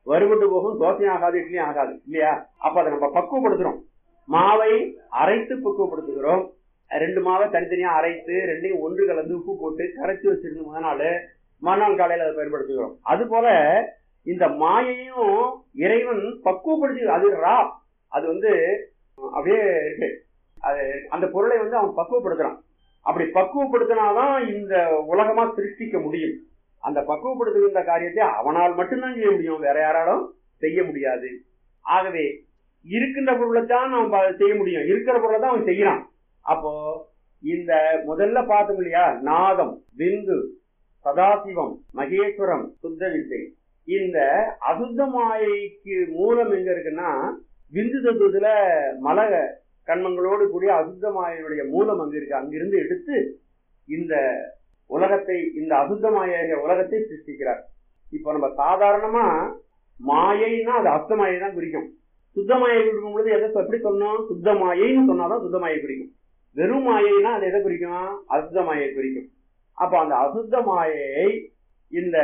வறுபட்டு போகும், தோசையும் ஆகாது, இட்லியும் ஆகாது இல்லையா? அப்ப அதை நம்ம பக்குவப்படுத்துறோம். மாவை அரைத்து பக்குவப்படுத்துகிறோம். ரெண்டு மாவை தனித்தனியா அரைத்து ரெண்டையும் ஒன்று கலந்து உப்பு போட்டு கரைச்சி வச்சிருந்து முத நாள் மறுநாள் காலையில அதை பயன்படுத்துகிறோம். அது போல இந்த மாயையும் இறைவன் பக்குவப்படுத்தி, அது ரா, அது வந்து அப்படியே இருக்கு, அது அந்த பொருளை வந்து அவன் பக்குவப்படுத்துறான். அப்படி பக்குவப்படுத்தினாதான் இந்த உலகமா சிருஷ்டிக்க முடியும். அந்த பக்குவப்படுத்துகின்ற காரியத்தை அவனால் மட்டும்தான் செய்ய முடியும், வேற யாராலும் செய்ய முடியாது. ஆகவே இருக்கின்ற பொருளை தான் அவன் செய்ய முடியும், இருக்கிற பொருளை தான் அவன் செய்யறான். அப்போ இந்த முதல்ல பார்த்தோம் இல்லையா, நாதம், விந்து, சதாசிவம், மகேஸ்வரம், சுத்த வித்தை. இந்த அசுத்த மாயைக்கு மூலம் எங்க இருக்குன்னா விந்து தத்துவத்துல மல கண்மங்களோடு கூடிய அசுத்த மாயையுடைய மூலம் அங்க இருக்கு. அங்கிருந்து எடுத்து இந்த உலகத்தை, இந்த அசுத்த மாய உலகத்தை சிருஷ்டிக்கிறார். இப்ப நம்ம சாதாரணமா மாயைன்னா அது அசுத்த மாயை தான் குறிக்கும். சுத்த மாயை குறிக்கும் பொழுது எதை எப்படி சொன்னோம், சுத்த மாயைன்னு சொன்னாதான் சுத்த மாயை குறிக்கும். வெறும் மாயைன்னா அது எதை குறிக்கும், அசுத்த மாயை குறிக்கும். அப்ப அந்த அசுத்த மாயை இந்த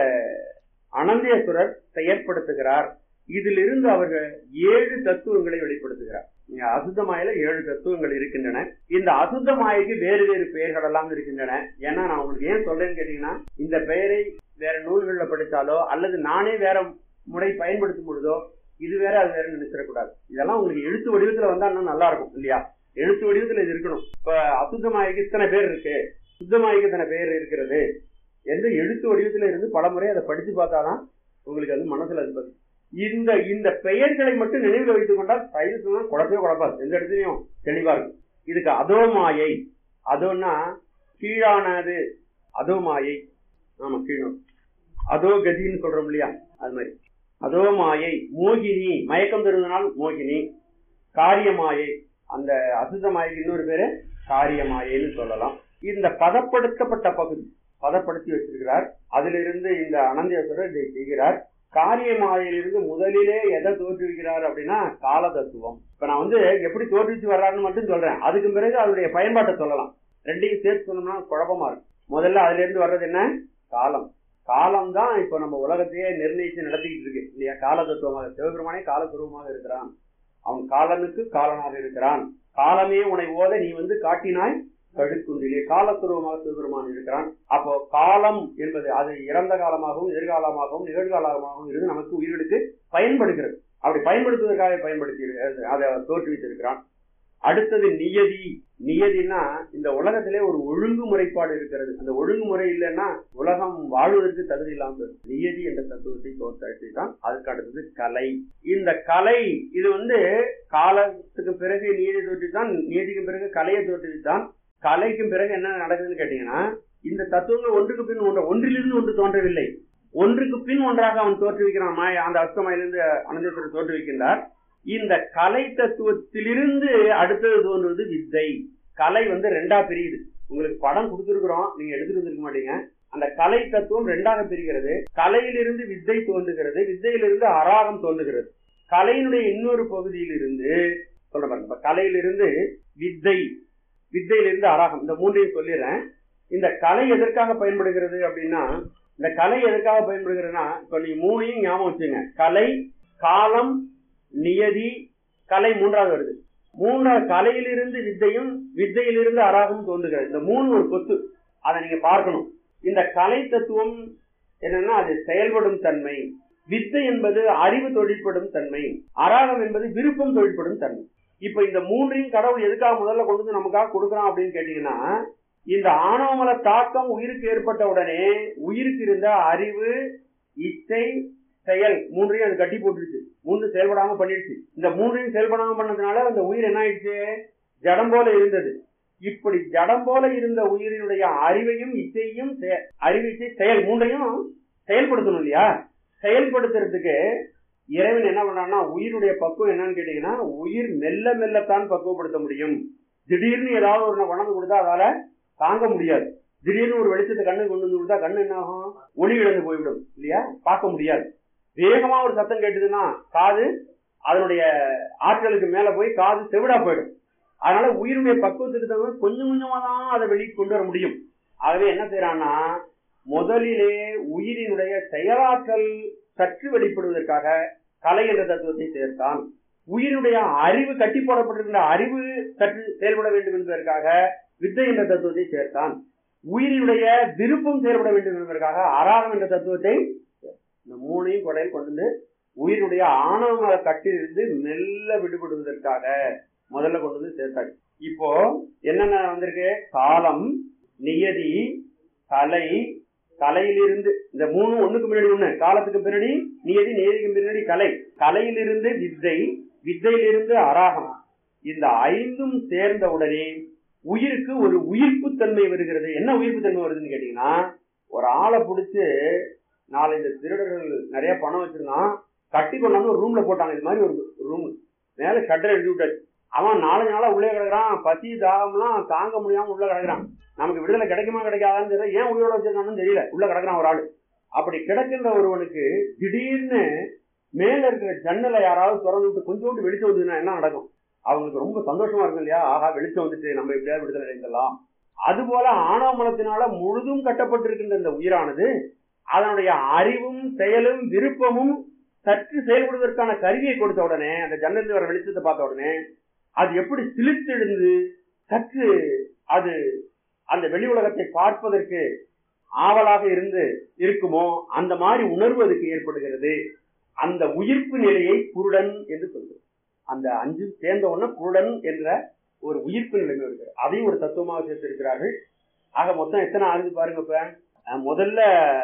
அனந்தேஸ்வரர் செயற்படுத்துகிறார். இதிலிருந்து அவர்கள் ஏழு தத்துவங்களை வெளிப்படுத்துகிறார். அசுத்த மாயில ஏழு தத்துவங்கள் இருக்கின்றன. இந்த அசுத்த மாயைக்கு வேறு வேறு பெயர்கள் எல்லாம் இருக்கின்றன. ஏன்னா நான் உங்களுக்கு ஏன் சொல்றேன்னு கேட்டீங்கன்னா, இந்த பெயரை வேற நூல்கள்ல படித்தாலோ அல்லது நானே வேற முறை பயன்படுத்தும் பொழுதோ இது வேற அது வேற நினைச்சிடக்கூடாது. இதெல்லாம் உங்களுக்கு எழுத்து வடிவத்துல வந்தா இன்னும் நல்லா இருக்கும் இல்லையா? எழுத்து வடிவத்துல இது இருக்கணும். இப்ப அசுத்த மாயைக்கு இத்தனை பேர் இருக்கு, சுத்த மாயைக்கு இத்தனை பேர் இருக்கிறது என்று எழுத்து வடிவத்துல இருந்து பல முறை அதை படிச்சு பார்த்தாதான் உங்களுக்கு அது மனசுல இருப்பது. இந்த இந்த பெயர்களை மட்டும் நினைவில் வைத்துக் கொண்டால் சைவத்துல குழப்பவே குழப்பாது, எந்த இடத்துலயும் தெளிவா இருக்கும். இதுக்கு அதோ மாயை, அதோன்னா கீழானது, அதோ மாயை, ஆமா கீழோ, அதோ கதின்னு சொல்றோம் இல்லையா, அது மாதிரி அதோ மாயை. மோகினி, மயக்கம் தருவதனால் மோகினி. காரியமாயை, அந்த அசுத்த மாயைக்கு இன்னொரு பேரு காரியமாயைன்னு சொல்லலாம். இந்த பதப்படுத்தப்பட்ட பகுதி பதப்படுத்தி வச்சிருக்கிறார். அதிலிருந்து இந்த அனந்தேஸ்வரர் இதை செய்கிறார். காரிய மாயிலிருந்து முதலிலே எதை தோற்றுவிக்கிறார் அப்படின்னா கால தத்துவம். இப்ப நான் வந்து எப்படி தோற்றுவிச்சு வர்றாருன்னு மட்டும் சொல்றேன், அதுக்கு பிறகு அதனுடைய பயன்பாட்டை சொல்லலாம். ரெண்டையும் சேர்த்து சொன்னோம்னா குழப்பமா இருக்கும். முதல்ல அதுல இருந்து வர்றது என்ன, காலம். காலம் தான் இப்ப நம்ம உலகத்தையே நிர்ணயிச்சு நடத்திக்கிட்டு இருக்கு இல்லையா? கால தத்துவமாக சிவபெருமானே காலத்துருவமாக இருக்கிறான். அவன் காலனுக்கு காலனாக இருக்கிறான். காலமே உன்னை ஓத நீ வந்து காட்டினாய் கழுக்குன்றிலே, காலத்துருவமாக சிவபெருமான் இருக்கிறான். அப்போ காலம் என்பது அது இறந்த காலமாகவும் எதிர்காலமாகவும் நிகழ்காலமாகவும் இருந்து நமக்கு உயிர்களுக்கு பயன்படுகிறது. அப்படி பயன்படுத்துவதற்காக பயன்படுத்தி அதை தோற்றுவித்திருக்கிறான். அடுத்தது நியதி. நியதினா இந்த உலகத்திலே ஒரு ஒழுங்குமுறைப்பாடு இருக்கிறது. அந்த ஒழுங்குமுறை இல்லைன்னா உலகம் வாழ்வதற்கு தகுதி இல்லாமல் நியதி என்ற தத்துவத்தை தோற்றாட்சி தான். அதுக்கு அடுத்தது கலை. இந்த கலை இது வந்து காலத்துக்கு பிறகு நியதி தோற்றித்தான், நியதிக்கு பிறகு கலையை தோற்றுவித்தான். கலைக்கும் பிறகு என்ன நடக்குதுன்னு கேட்டீங்கன்னா, இந்த தத்துவங்கள் ஒன்றுக்கு பின் ஒன்று, ஒன்றிலிருந்து ஒன்று தோன்றவில்லை, ஒன்றுக்கு பின் ஒன்றாக அவன் தோற்றுவிக்கிறான். மாய அந்த அஸ்தமாயிலிருந்து அனந்தேஸ்வரர் தோற்றுவிக்கின்றார். இந்த கலை தத்துவத்திலிருந்து அடுத்தது தோன்றுவது வித்தை. கலை வந்து ரெண்டா பிரியுது. உங்களுக்கு படம் கொடுத்துருக்கிறோம், நீங்க எடுத்துட்டு வந்துருக்க மாட்டீங்க. அந்த கலை தத்துவம் ரெண்டாக பிரிகிறது. கலையிலிருந்து வித்தை தோன்றுகிறது, வித்தையிலிருந்து அராகம் தோன்றுகிறது. கலையினுடைய இன்னொரு பகுதியிலிருந்து சொல்ல பாருங்க, கலையிலிருந்து வித்தை, வித்தையிலிருந்து அராகம், இந்த மூன்றையும் சொல்லிடுறேன். இந்த கலை எதற்காக பயன்படுகிறது அப்படின்னா, இந்த கலை எதற்காக பயன்படுகிறதுனா, இப்ப நீ மூணையும் ஞாபகம் வச்சுங்க. கலை, காலம், நியதி, கலை மூன்றாவது வருது. மூன்றாவது கலையிலிருந்து வித்தையும் வித்தையிலிருந்து அராகம் தோன்றுகிறது. இந்த மூணு ஒரு கொத்து, அதை நீங்க பார்க்கணும். இந்த கலை தத்துவம் என்னன்னா அது செயல்படும் தன்மை. வித்தை என்பது அறிவு தொழிற்படும் தன்மை. அராகம் என்பது விருப்பம் தொழிற்படும் தன்மை. இப்ப இந்த மூன்றையும் கடவுள் எதுக்காக முதல்ல கொண்டு வந்து நமக்காக கொடுக்குறான் அப்படின்னு கேட்டீங்கன்னா, இந்த ஆணவமல தாக்கம் உயிருக்கு ஏற்பட்ட உடனே உயிருக்கு இருந்த அறிவு, இச்சை, செயல் மூன்றையும் அது கட்டி போட்டுருச்சு. மூன்று செயல்படாம பண்ணிடுச்சு. இந்த மூன்றையும் செயல்படாம பண்ணதுனால அந்த உயிர் என்ன ஆயிடுச்சு, ஜடம் போல இருந்தது. இப்படி ஜடம் போல இருந்த உயிரினுடைய அறிவையும் இச்சையும் அறிவு, இச்சை, செயல் மூன்றையும் செயல்படுத்தணும் இல்லையா? செயல்படுத்துறதுக்கு இறைவன் என்ன பண்றான்னா, உயிருடைய பக்குவம் என்னன்னு கேட்டீங்கன்னா, உயிர் மெல்ல மெல்லத்தான் பக்குவப்படுத்த முடியும். திடீர்னு ஏதாவது ஒரு கொண்டாந்து கொடுத்தா அதால தாங்க முடியாது. திடீர்னு ஒரு வெளிச்சத்தை கண்ணு கொண்டு வந்து கொடுத்தா கண்ணு என்ன ஆகும், ஒளி இழந்து போய்விடும் இல்லையா? பார்க்க முடியாது. வேகமா ஒரு சத்தம் கேட்டதுன்னா காது அதனுடைய ஆற்றலுக்கு மேல போய் காது செவிடா போயிடும். அதனால உயிருடைய பக்குவத்துக்கு தகுந்த கொஞ்சம் கொஞ்சமா தான் அதை வெளியே கொண்டு வர முடியும். ஆகவே என்ன செய்யறான்னா, முதலிலே உயிரினுடைய செயலாற்றல் சற்று வெளிப்படுவதற்காக கலை என்ற தத்துவத்தை சேர்த்தான். உயிரினுடைய அறிவு கட்டி போடப்பட்டிருக்கின்ற அறிவு சற்று செயல்பட வேண்டும் என்பதற்காக வித்தை என்ற தத்துவத்தை சேர்த்தான். உயிரினுடைய விருப்பம் செயல்பட வேண்டும் என்பதற்காக அராகம் என்ற தத்துவத்தை, இந்த மூணையும் கொடையில் கொண்டு வந்து உயிரினுடைய ஆணவ கட்டிலிருந்து மெல்ல விடுபடுவதற்காக முதல்ல கொண்டு வந்து சேர்த்தாங்க. இப்போ என்னென்ன வந்திருக்கு? காலம், நியதி, கலை, கலையிலிருந்து இந்த மூணு ஒண்ணுக்கு பின்னாடி ஒண்ணு, காலத்துக்கு பின்னாடி நியதி, நியதிக்கு பின்னாடி கலை, கலையிலிருந்து வித்தை, வித்தையிலிருந்து அராகம். இந்த ஐந்தும் சேர்ந்த உடனே உயிருக்கு ஒரு உயிர்ப்பு தன்மை வருகிறது. என்ன உயிர்ப்பு தன்மை வருதுன்னு கேட்டீங்கன்னா, ஒரு ஆளை பிடிச்சு நாலஞ்சு திருடர்கள் நிறைய பணம் வச்சிருந்தான், கட்டி கொண்டாந்து ஒரு ரூம்ல போட்டாங்க. இது மாதிரி ஒரு ரூம் மேல ஷட்டர் எழுதி விட்டாச்சு. அவன் நாலஞ்சு நாளா உள்ளே கிடக்குறான், பசி தாகம்லாம் தாங்க முடியாம உள்ள கிடக்குறான். நமக்கு விடுதலை கிடைக்குமா கிடைக்காதான்னு தெரியல, ஏன் உயிரோட வச்சிருக்கான்னு தெரியல, உள்ள கிடக்குறான் ஒரு ஆளு. அப்படி கிடக்கின்ற ஒருவனுக்கு திடீர்னு மேல இருக்கிற ஜன்னலை யாராவது திறந்து விட்டு கொஞ்சோண்டு வெளிச்சம் வந்ததுன்னா என்ன நடக்கும்? அவங்களுக்கு ரொம்ப சந்தோஷமா இருக்கும் இல்லையா? ஆஹா, வெளிச்சம் வந்துட்டு நம்ம எப்படியாவது விடுதலை அடைந்தலாம். அது போல ஆணவ மலத்தினால முழுதும் கட்டப்பட்டிருக்கின்ற இந்த உயிரானது அதனுடைய அறிவும் செயலும் விருப்பமும் சற்று செயல்படுவதற்கான கருவியை கொடுத்த உடனே, அந்த ஜன்னலில் வர வெளிச்சத்தை பார்த்த உடனே அது எப்படி சிலிர்த்தெழுந்து சற்று அது அந்த வெளி உலகத்தை பார்ப்பதற்கு ஆவலாக இருந்து இருக்குமோ அந்த மாதிரி உணர்வு அதுக்கு ஏற்படுகிறது. அந்த உயிர்ப்பு நிலையை புருடன் என்று சொல்கிறோம். அந்த அஞ்சு சேர்ந்த உடனே புருடன் என்ற ஒரு உயிர்ப்பு நிலைமை இருக்கிறது. அதையும் ஒரு தத்துவமாக சேர்த்திருக்கிறார்கள். ஆக மொத்தம் எத்தனை ஆகுது பாருங்க. இப்ப முதல்ல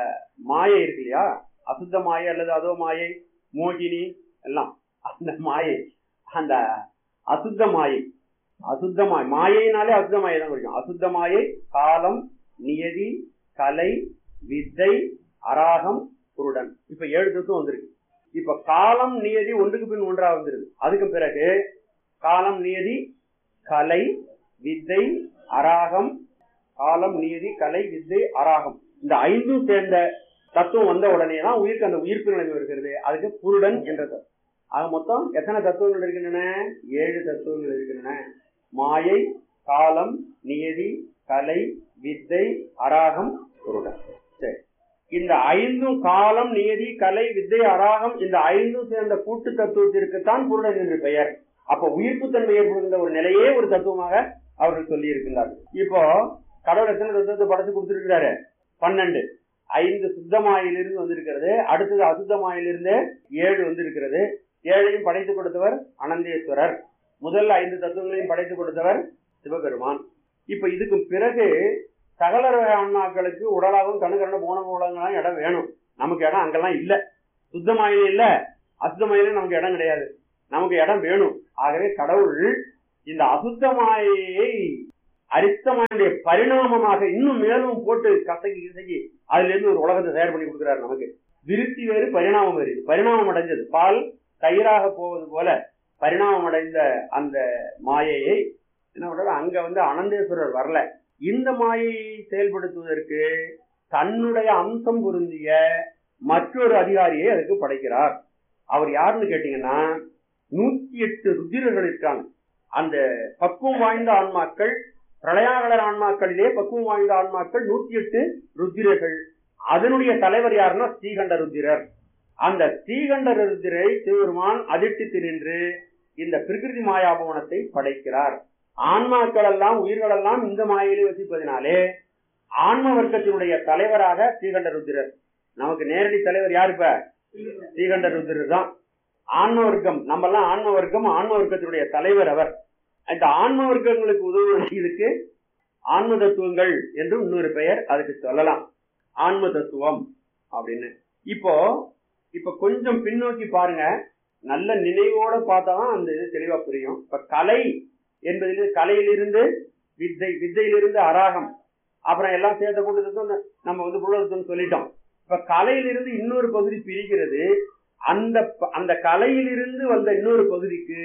மாயை இருக்கு இல்லையா, அசுத்த மாயை அல்லது அதோ மாயை, மோகினி எல்லாம் அந்த மாயை, அந்த அசுத்த மாயை, அசுத்த மாயை, மாயைனாலே அசுத்த மாயை தான் குறிக்கும். அசுத்த மாயை, காலம், நியதி, கலை, வித்தை, அராகம், புருடன். இப்ப ஏழு தத்துவம் வந்திருக்கு. இப்ப காலம், நியதி ஒன்றுக்கு பின் ஒன்றா வந்துருது. அதுக்கு பிறகு காலம், நியதி, கலை, வித்தை, அராகம், காலம், நியதி, கலை, வித்தை, அராகம், இந்த ஐந்தும் சேர்ந்த தத்துவம் வந்த உடனே தான் உயிருக்கு அந்த உயிர்ப்பு நிலைமை வருகிறது. அதுக்கு புருடன் என்ற தத்துவம். ஆக மொத்தம் எத்தனை தத்துவங்கள் இருக்கின்றன? ஏழு தத்துவங்கள் இருக்கின்றன. மாயை, காலம், நியதி, கலை, வித்தை, அராகம், புருடன். சரி, இந்த ஐந்தும் காலம், நியதி, கலை, வித்தை, அராகம் இந்த ஐந்தும் சேர்ந்த கூட்டு தத்துவத்திற்குத்தான் புருடன் என்று பெயர். அப்ப உயிர்ப்பு தன்மை ஏற்படுகின்ற ஒரு நிலையே ஒரு தத்துவமாக அவர்கள் சொல்லி இருக்கின்றார்கள். இப்போ கடவுள் எத்தனை தத்துவத்தை படைச்சு கொடுத்திருக்கிறாரு? பன்னெண்டு. ஐந்து சுத்தமாயிலிருந்து வந்திருக்கிறது, அடுத்தது அசுத்தமாயிலிருந்து ஏழு வந்திருக்கிறது. ஏழையும் படைத்து கொடுத்தவர் அனந்தேஸ்வரர். முதல் ஐந்து தத்துவங்களையும் படைத்து கொடுத்தவர் சிவபெருமான். இப்ப இதுக்கு பிறகு சகல வகை ஆன்மாக்களுக்கு உடலாகவும் கணுகரண போன உலகங்களாம் இடம் வேணும். நமக்கு இடம் அங்கெல்லாம் இல்ல. சுத்தமாயிலும் இல்ல, அசுத்தமாயிலும் நமக்கு இடம் கிடையாது. நமக்கு இடம் வேணும். ஆகவே கடவுள் இந்த அசுத்தமாயை அரித்தமாயுடைய பரிணாமமாக இன்னும் மேலும் போட்டு கசக்கி கிசக்கி அதுல இருந்து ஒரு உலகத்தை தயார் பண்ணி கொடுக்கிறார் நமக்கு. விருத்தி வேறு, பரிணாமம் வேறு. பரிணாமம் அடைஞ்சது பால் தயிராக போவது போல பரிணாமம் அடைந்த அந்த மாயையை என்ன பண்றாரு? அங்க வந்து அனந்தேஸ்வரர் வரல. இந்த மாயையை செயல்படுத்துவதற்கு தன்னுடைய அம்சம் பொருந்திய மற்றொரு அதிகாரியை அதுக்கு படைக்கிறார். அவர் யாருன்னு கேட்டீங்கன்னா, நூத்தி எட்டு ருத்திரர்கள் இருக்காங்க. அந்த பக்குவம் வாய்ந்த ஆன்மாக்கள், பிரளயாகலர் ஆன்மாக்களிலே பக்குவம் வாய்ந்த ஆன்மாக்கள் நூத்தி எட்டு ருத்திரர்கள். அதனுடைய தலைவர் யாருன்னா ஸ்ரீகண்ட ருத்திரர். அந்த ஸ்ரீகண்ட ருத்திரை சிவபெருமான் அதிர்ஷ்டித்து நின்று இந்த பிரகிருதி மாயாபவனத்தை படைக்கிறார். ஆன்மாக்கள் எல்லாம் உயிர்கள் எல்லாம் இந்த மாயிலே வசிப்பதினாலே ஆன்ம வர்க்கத்தினுடைய தலைவராக ஸ்ரீகண்ட ருத்திரர். நமக்கு நேரடி தலைவர் யாரு? இப்ப ஸ்ரீகண்ட ருத்திரர் தான். ஆன்ம வர்க்கம், நம்ம எல்லாம் ஆன்ம வர்க்கம், ஆன்ம வர்க்கத்தினுடைய தலைவர் அவர். இந்த ஆன்ம வர்க்கங்களுக்கு உதவுவதற்கு ஆன்ம தத்துவங்கள் என்றும் இன்னொரு பெயர் அதுக்கு சொல்லலாம். ஆன்ம தத்துவம் அப்படின்னு. இப்போ இப்ப கொஞ்சம் பின்னோக்கி பாருங்க, நல்ல நினைவோட பார்த்தாதான் அந்த இது தெளிவா புரியும். இப்ப கலை என்பதில் கலையிலிருந்து வித்தை, வித்தையிலிருந்து அராகம், அப்புறம் எல்லாம் சேர்த்த கூட்டத்துக்கும் நம்ம வந்து புலத்துவம் சொல்லிட்டோம். இப்ப கலையிலிருந்து இன்னொரு பகுதி பிரிக்கிறது. அந்த அந்த கலையிலிருந்து வந்த இன்னொரு பகுதிக்கு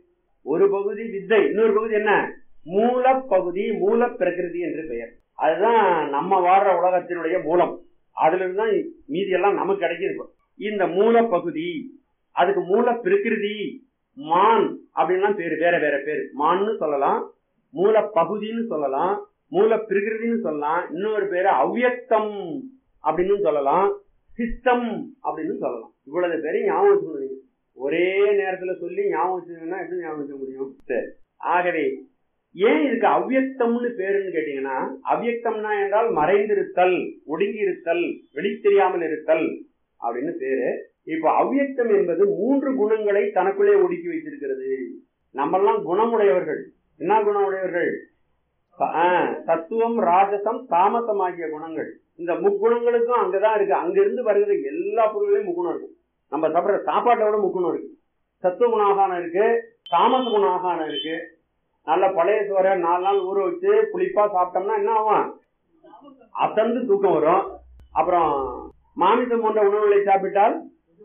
ஒரு பகுதி வித்தை, இன்னொரு பகுதி என்ன? மூல பகுதி, மூல பிரகிருதி என்று பெயர். அதுதான் நம்ம வாழ்ற உலகத்தினுடைய மூலம். அதுல இருந்துதான் மீதி எல்லாம் நமக்கு கிடைக்கிது. இந்த மூல பகுதி, அதுக்கு மூல பிரகிருதி, மான் அப்படின்லாம் பேரு, வேற வேற பேரு. மான்னு சொல்லலாம், மூல பகுதின்னு சொல்லலாம், மூல பிரகிருதின்னு சொல்லலாம். இன்னொரு பேரு அவ்யக்தம் அப்படின்னு சொல்லலாம், சிஸ்டம் அப்படின்னு சொல்லலாம். இவ்வளவு பேரையும் ஞாபகம் வச்சுக்கணும். ஒரே நேரத்துல சொல்லி ஞாபகம் வச்சுக்கணும்னா எப்படி ஞாபகம் வச்சுக்க முடியும்? சரி. ஆகவே ஏன் இதுக்கு அவ்யக்தம்னு பேருன்னு கேட்டீங்கன்னா, அவ்யக்தம்னா என்றால் மறைந்திருத்தல், ஒடுங்கி இருத்தல், வெளி தெரியாமல் இருத்தல் அப்படின்னு பேரு. இப்ப அவ்யக்தம் என்பது மூன்று குணங்களை தனக்குள்ளே ஒடுக்கி வைத்திருக்கிறது. நம்மெல்லாம் குணமுடையவர்கள். என்ன குணமுடையவர்கள்? தத்துவம், ராஜசம், தாமசம் ஆகிய குணங்கள். இந்த முக்குணங்களுக்கும் அங்கதான் இருக்கு. அங்க இருந்து வருகிற எல்லா பொருள்களையும் முக்குணம் இருக்கும். நம்ம சாப்பிடுற சாப்பாட்டை விட முக்குணம் இருக்கு. சத்துவ குணாகானம் இருக்கு, தாமச குணாகானம் இருக்கு. நல்ல பழைய சோற நாலு நாள் ஊற வச்சு புளிப்பா சாப்பிட்டோம்னா என்ன ஆகும்? அசந்து தூக்கம் வரும். அப்புறம் மாமிசம் போன்ற உணவுகளை சாப்பிட்டால்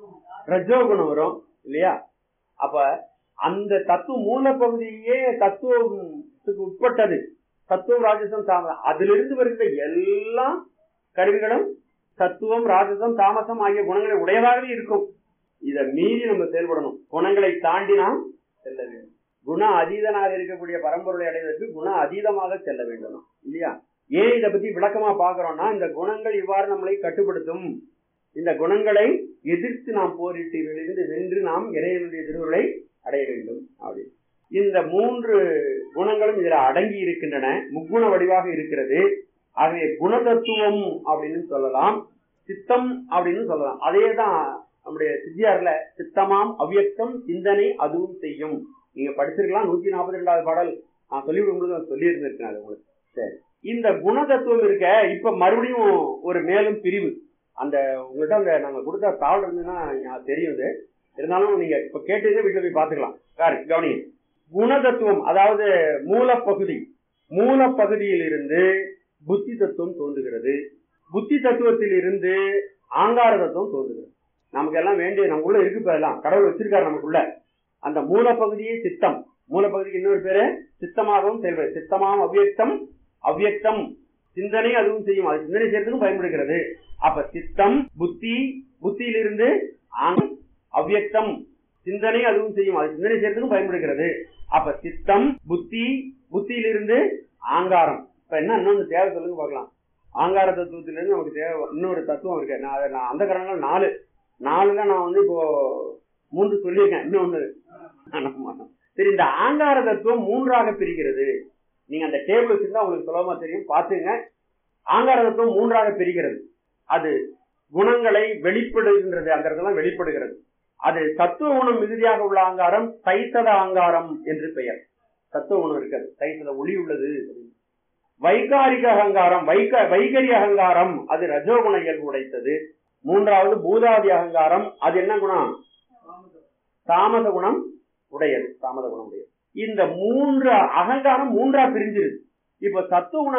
ரஜோ குணம் வரும் இல்லையா? அப்ப அந்த தத்துவ மூல பகுதியே தத்துவத்துக்கு உட்பட்டது. தத்துவம், ராஜசம், தாமசம். அதிலிருந்து வருகிற எல்லா கருவிகளும் சத்துவம், ராஜசம், தாமசம் ஆகிய குணங்களை உடையதாகவே இருக்கும். இதை மீறி நம்ம செயல்படணும். குணங்களை தாண்டி நாம் செல்ல வேண்டும். குண அதீதனாக இருக்கக்கூடிய பரம்பொருளை அடைவதற்கு குண அதீதமாக செல்ல வேண்டும் இல்லையா? ஏன் இதை பத்தி விளக்கமா பாக்குறோம்னா, இந்த குணங்கள் இவ்வாறு நம்மளை கட்டுப்படுத்தும். இந்த குணங்களை எதிர்த்து நாம் போரிட்டு இருந்து வென்று நாம் இறைவனுடைய திருவுருளை அடைய வேண்டும். அப்படி இந்த மூன்று குணங்களும் இதுல அடங்கி இருக்கின்றன. முக்குண வடிவாக இருக்கிறது. ஆகவே குணதத்துவம் அப்படின்னு சொல்லலாம், சித்தம் அப்படின்னு சொல்லலாம். அதேதான் நம்முடைய சித்தியார்ல சித்தமாம் அவ்யக்தம் சிந்தனை அதுவும் செய்யும். நீங்க படிச்சிருக்கலாம். நூத்தி நாற்பத்தி ரெண்டாவது பாடல் நான் சொல்லிவிடும்போது சொல்லி இருந்திருக்கேன் அது உங்களுக்கு. சரி, இந்த குணதத்துவம் இருக்க இப்ப மறுபடியும் ஒரு மேலும் பிரிவு. அந்த உங்கள்கிட்ட அந்த நாங்க கொடுத்த தாள் இருந்ததுன்னா தெரியும். இருந்தாலும் நீங்க இப்ப கேட்டதே வீட்டுல போய் பாத்துக்கலாம். கவனிங்க. குணதத்துவம் அதாவது மூலப்பகுதி. மூலப்பகுதியில் இருந்து புத்தி தத்துவம் தோன்றுகிறது. புத்தி தத்துவத்தில் இருந்து ஆங்கார தத்துவம் தோன்றுகிறது. நமக்கு எல்லாம் வேண்டிய நமக்குள்ள இருக்கு. எல்லாம் கடவுள் வச்சிருக்காரு நமக்குள்ள. அந்த மூலப்பகுதியே சித்தம். மூலப்பகுதிக்கு இன்னொரு பேரு சித்தமாகவும் செயல்படுது. சித்தமாகவும் அவ்யக்தம், அவ்யக்தம் சிந்தனை அதுவும் செய்யும். அது சிந்தனை செய்யறதுக்கும் பயன்படுகிறது. அப்ப சித்தம், புத்தி, புத்தியிலிருந்து அவ்யக்தம் சிந்தனை அதுவும் செய்யும். அது சிந்தனை செய்யறதுக்கும் பயன்படுகிறது. அப்ப சித்தம், புத்தி, புத்தியிலிருந்து ஆங்காரம். இப்ப என்ன இன்னொன்று தேவை சொல்லுங்க பார்க்கலாம். ஆங்கார தத்துவத்திலிருந்து நமக்கு தேவை இன்னொரு தத்துவம் இருக்கு. நான் நான் அந்த காரணங்கள் நாலு நாலுல நான் வந்து இப்போ மூன்று சொல்லியிருக்கேன். இன்னொன்னு சரி. இந்த ஆங்கார தத்துவம் மூன்றாக பிரிகிறது. நீங்க அந்த டேபிள் வச்சிருந்தா உங்களுக்கு சுலபமா தெரியும், பாத்துங்க. ஆங்கார தத்துவம் மூன்றாக பிரிகிறது. அது குணங்களை வெளிப்படுகின்றது. அந்த இடத்துல வெளிப்படுகிறது. அது தத்துவ குணம் மிகுதியாக உள்ள ஆங்காரம் தைசத ஆங்காரம் என்று பெயர். தத்துவ குணம் இருக்காது, தைசத ஒளி உள்ளது. வைகாரிக அகங்காரம், வைக வைகரி அகங்காரம் அது ரஜோகுண இயல்பு உடைத்தது. மூன்றாவது பூதாதி அகங்காரம். அது என்ன குணம்? தாமத குணம் உடையது. தாமத குணம் உடையது. இந்த மூன்று அகங்காரம் மூன்றா பிரிஞ்சிருக்கு. இப்ப சத்துவ குண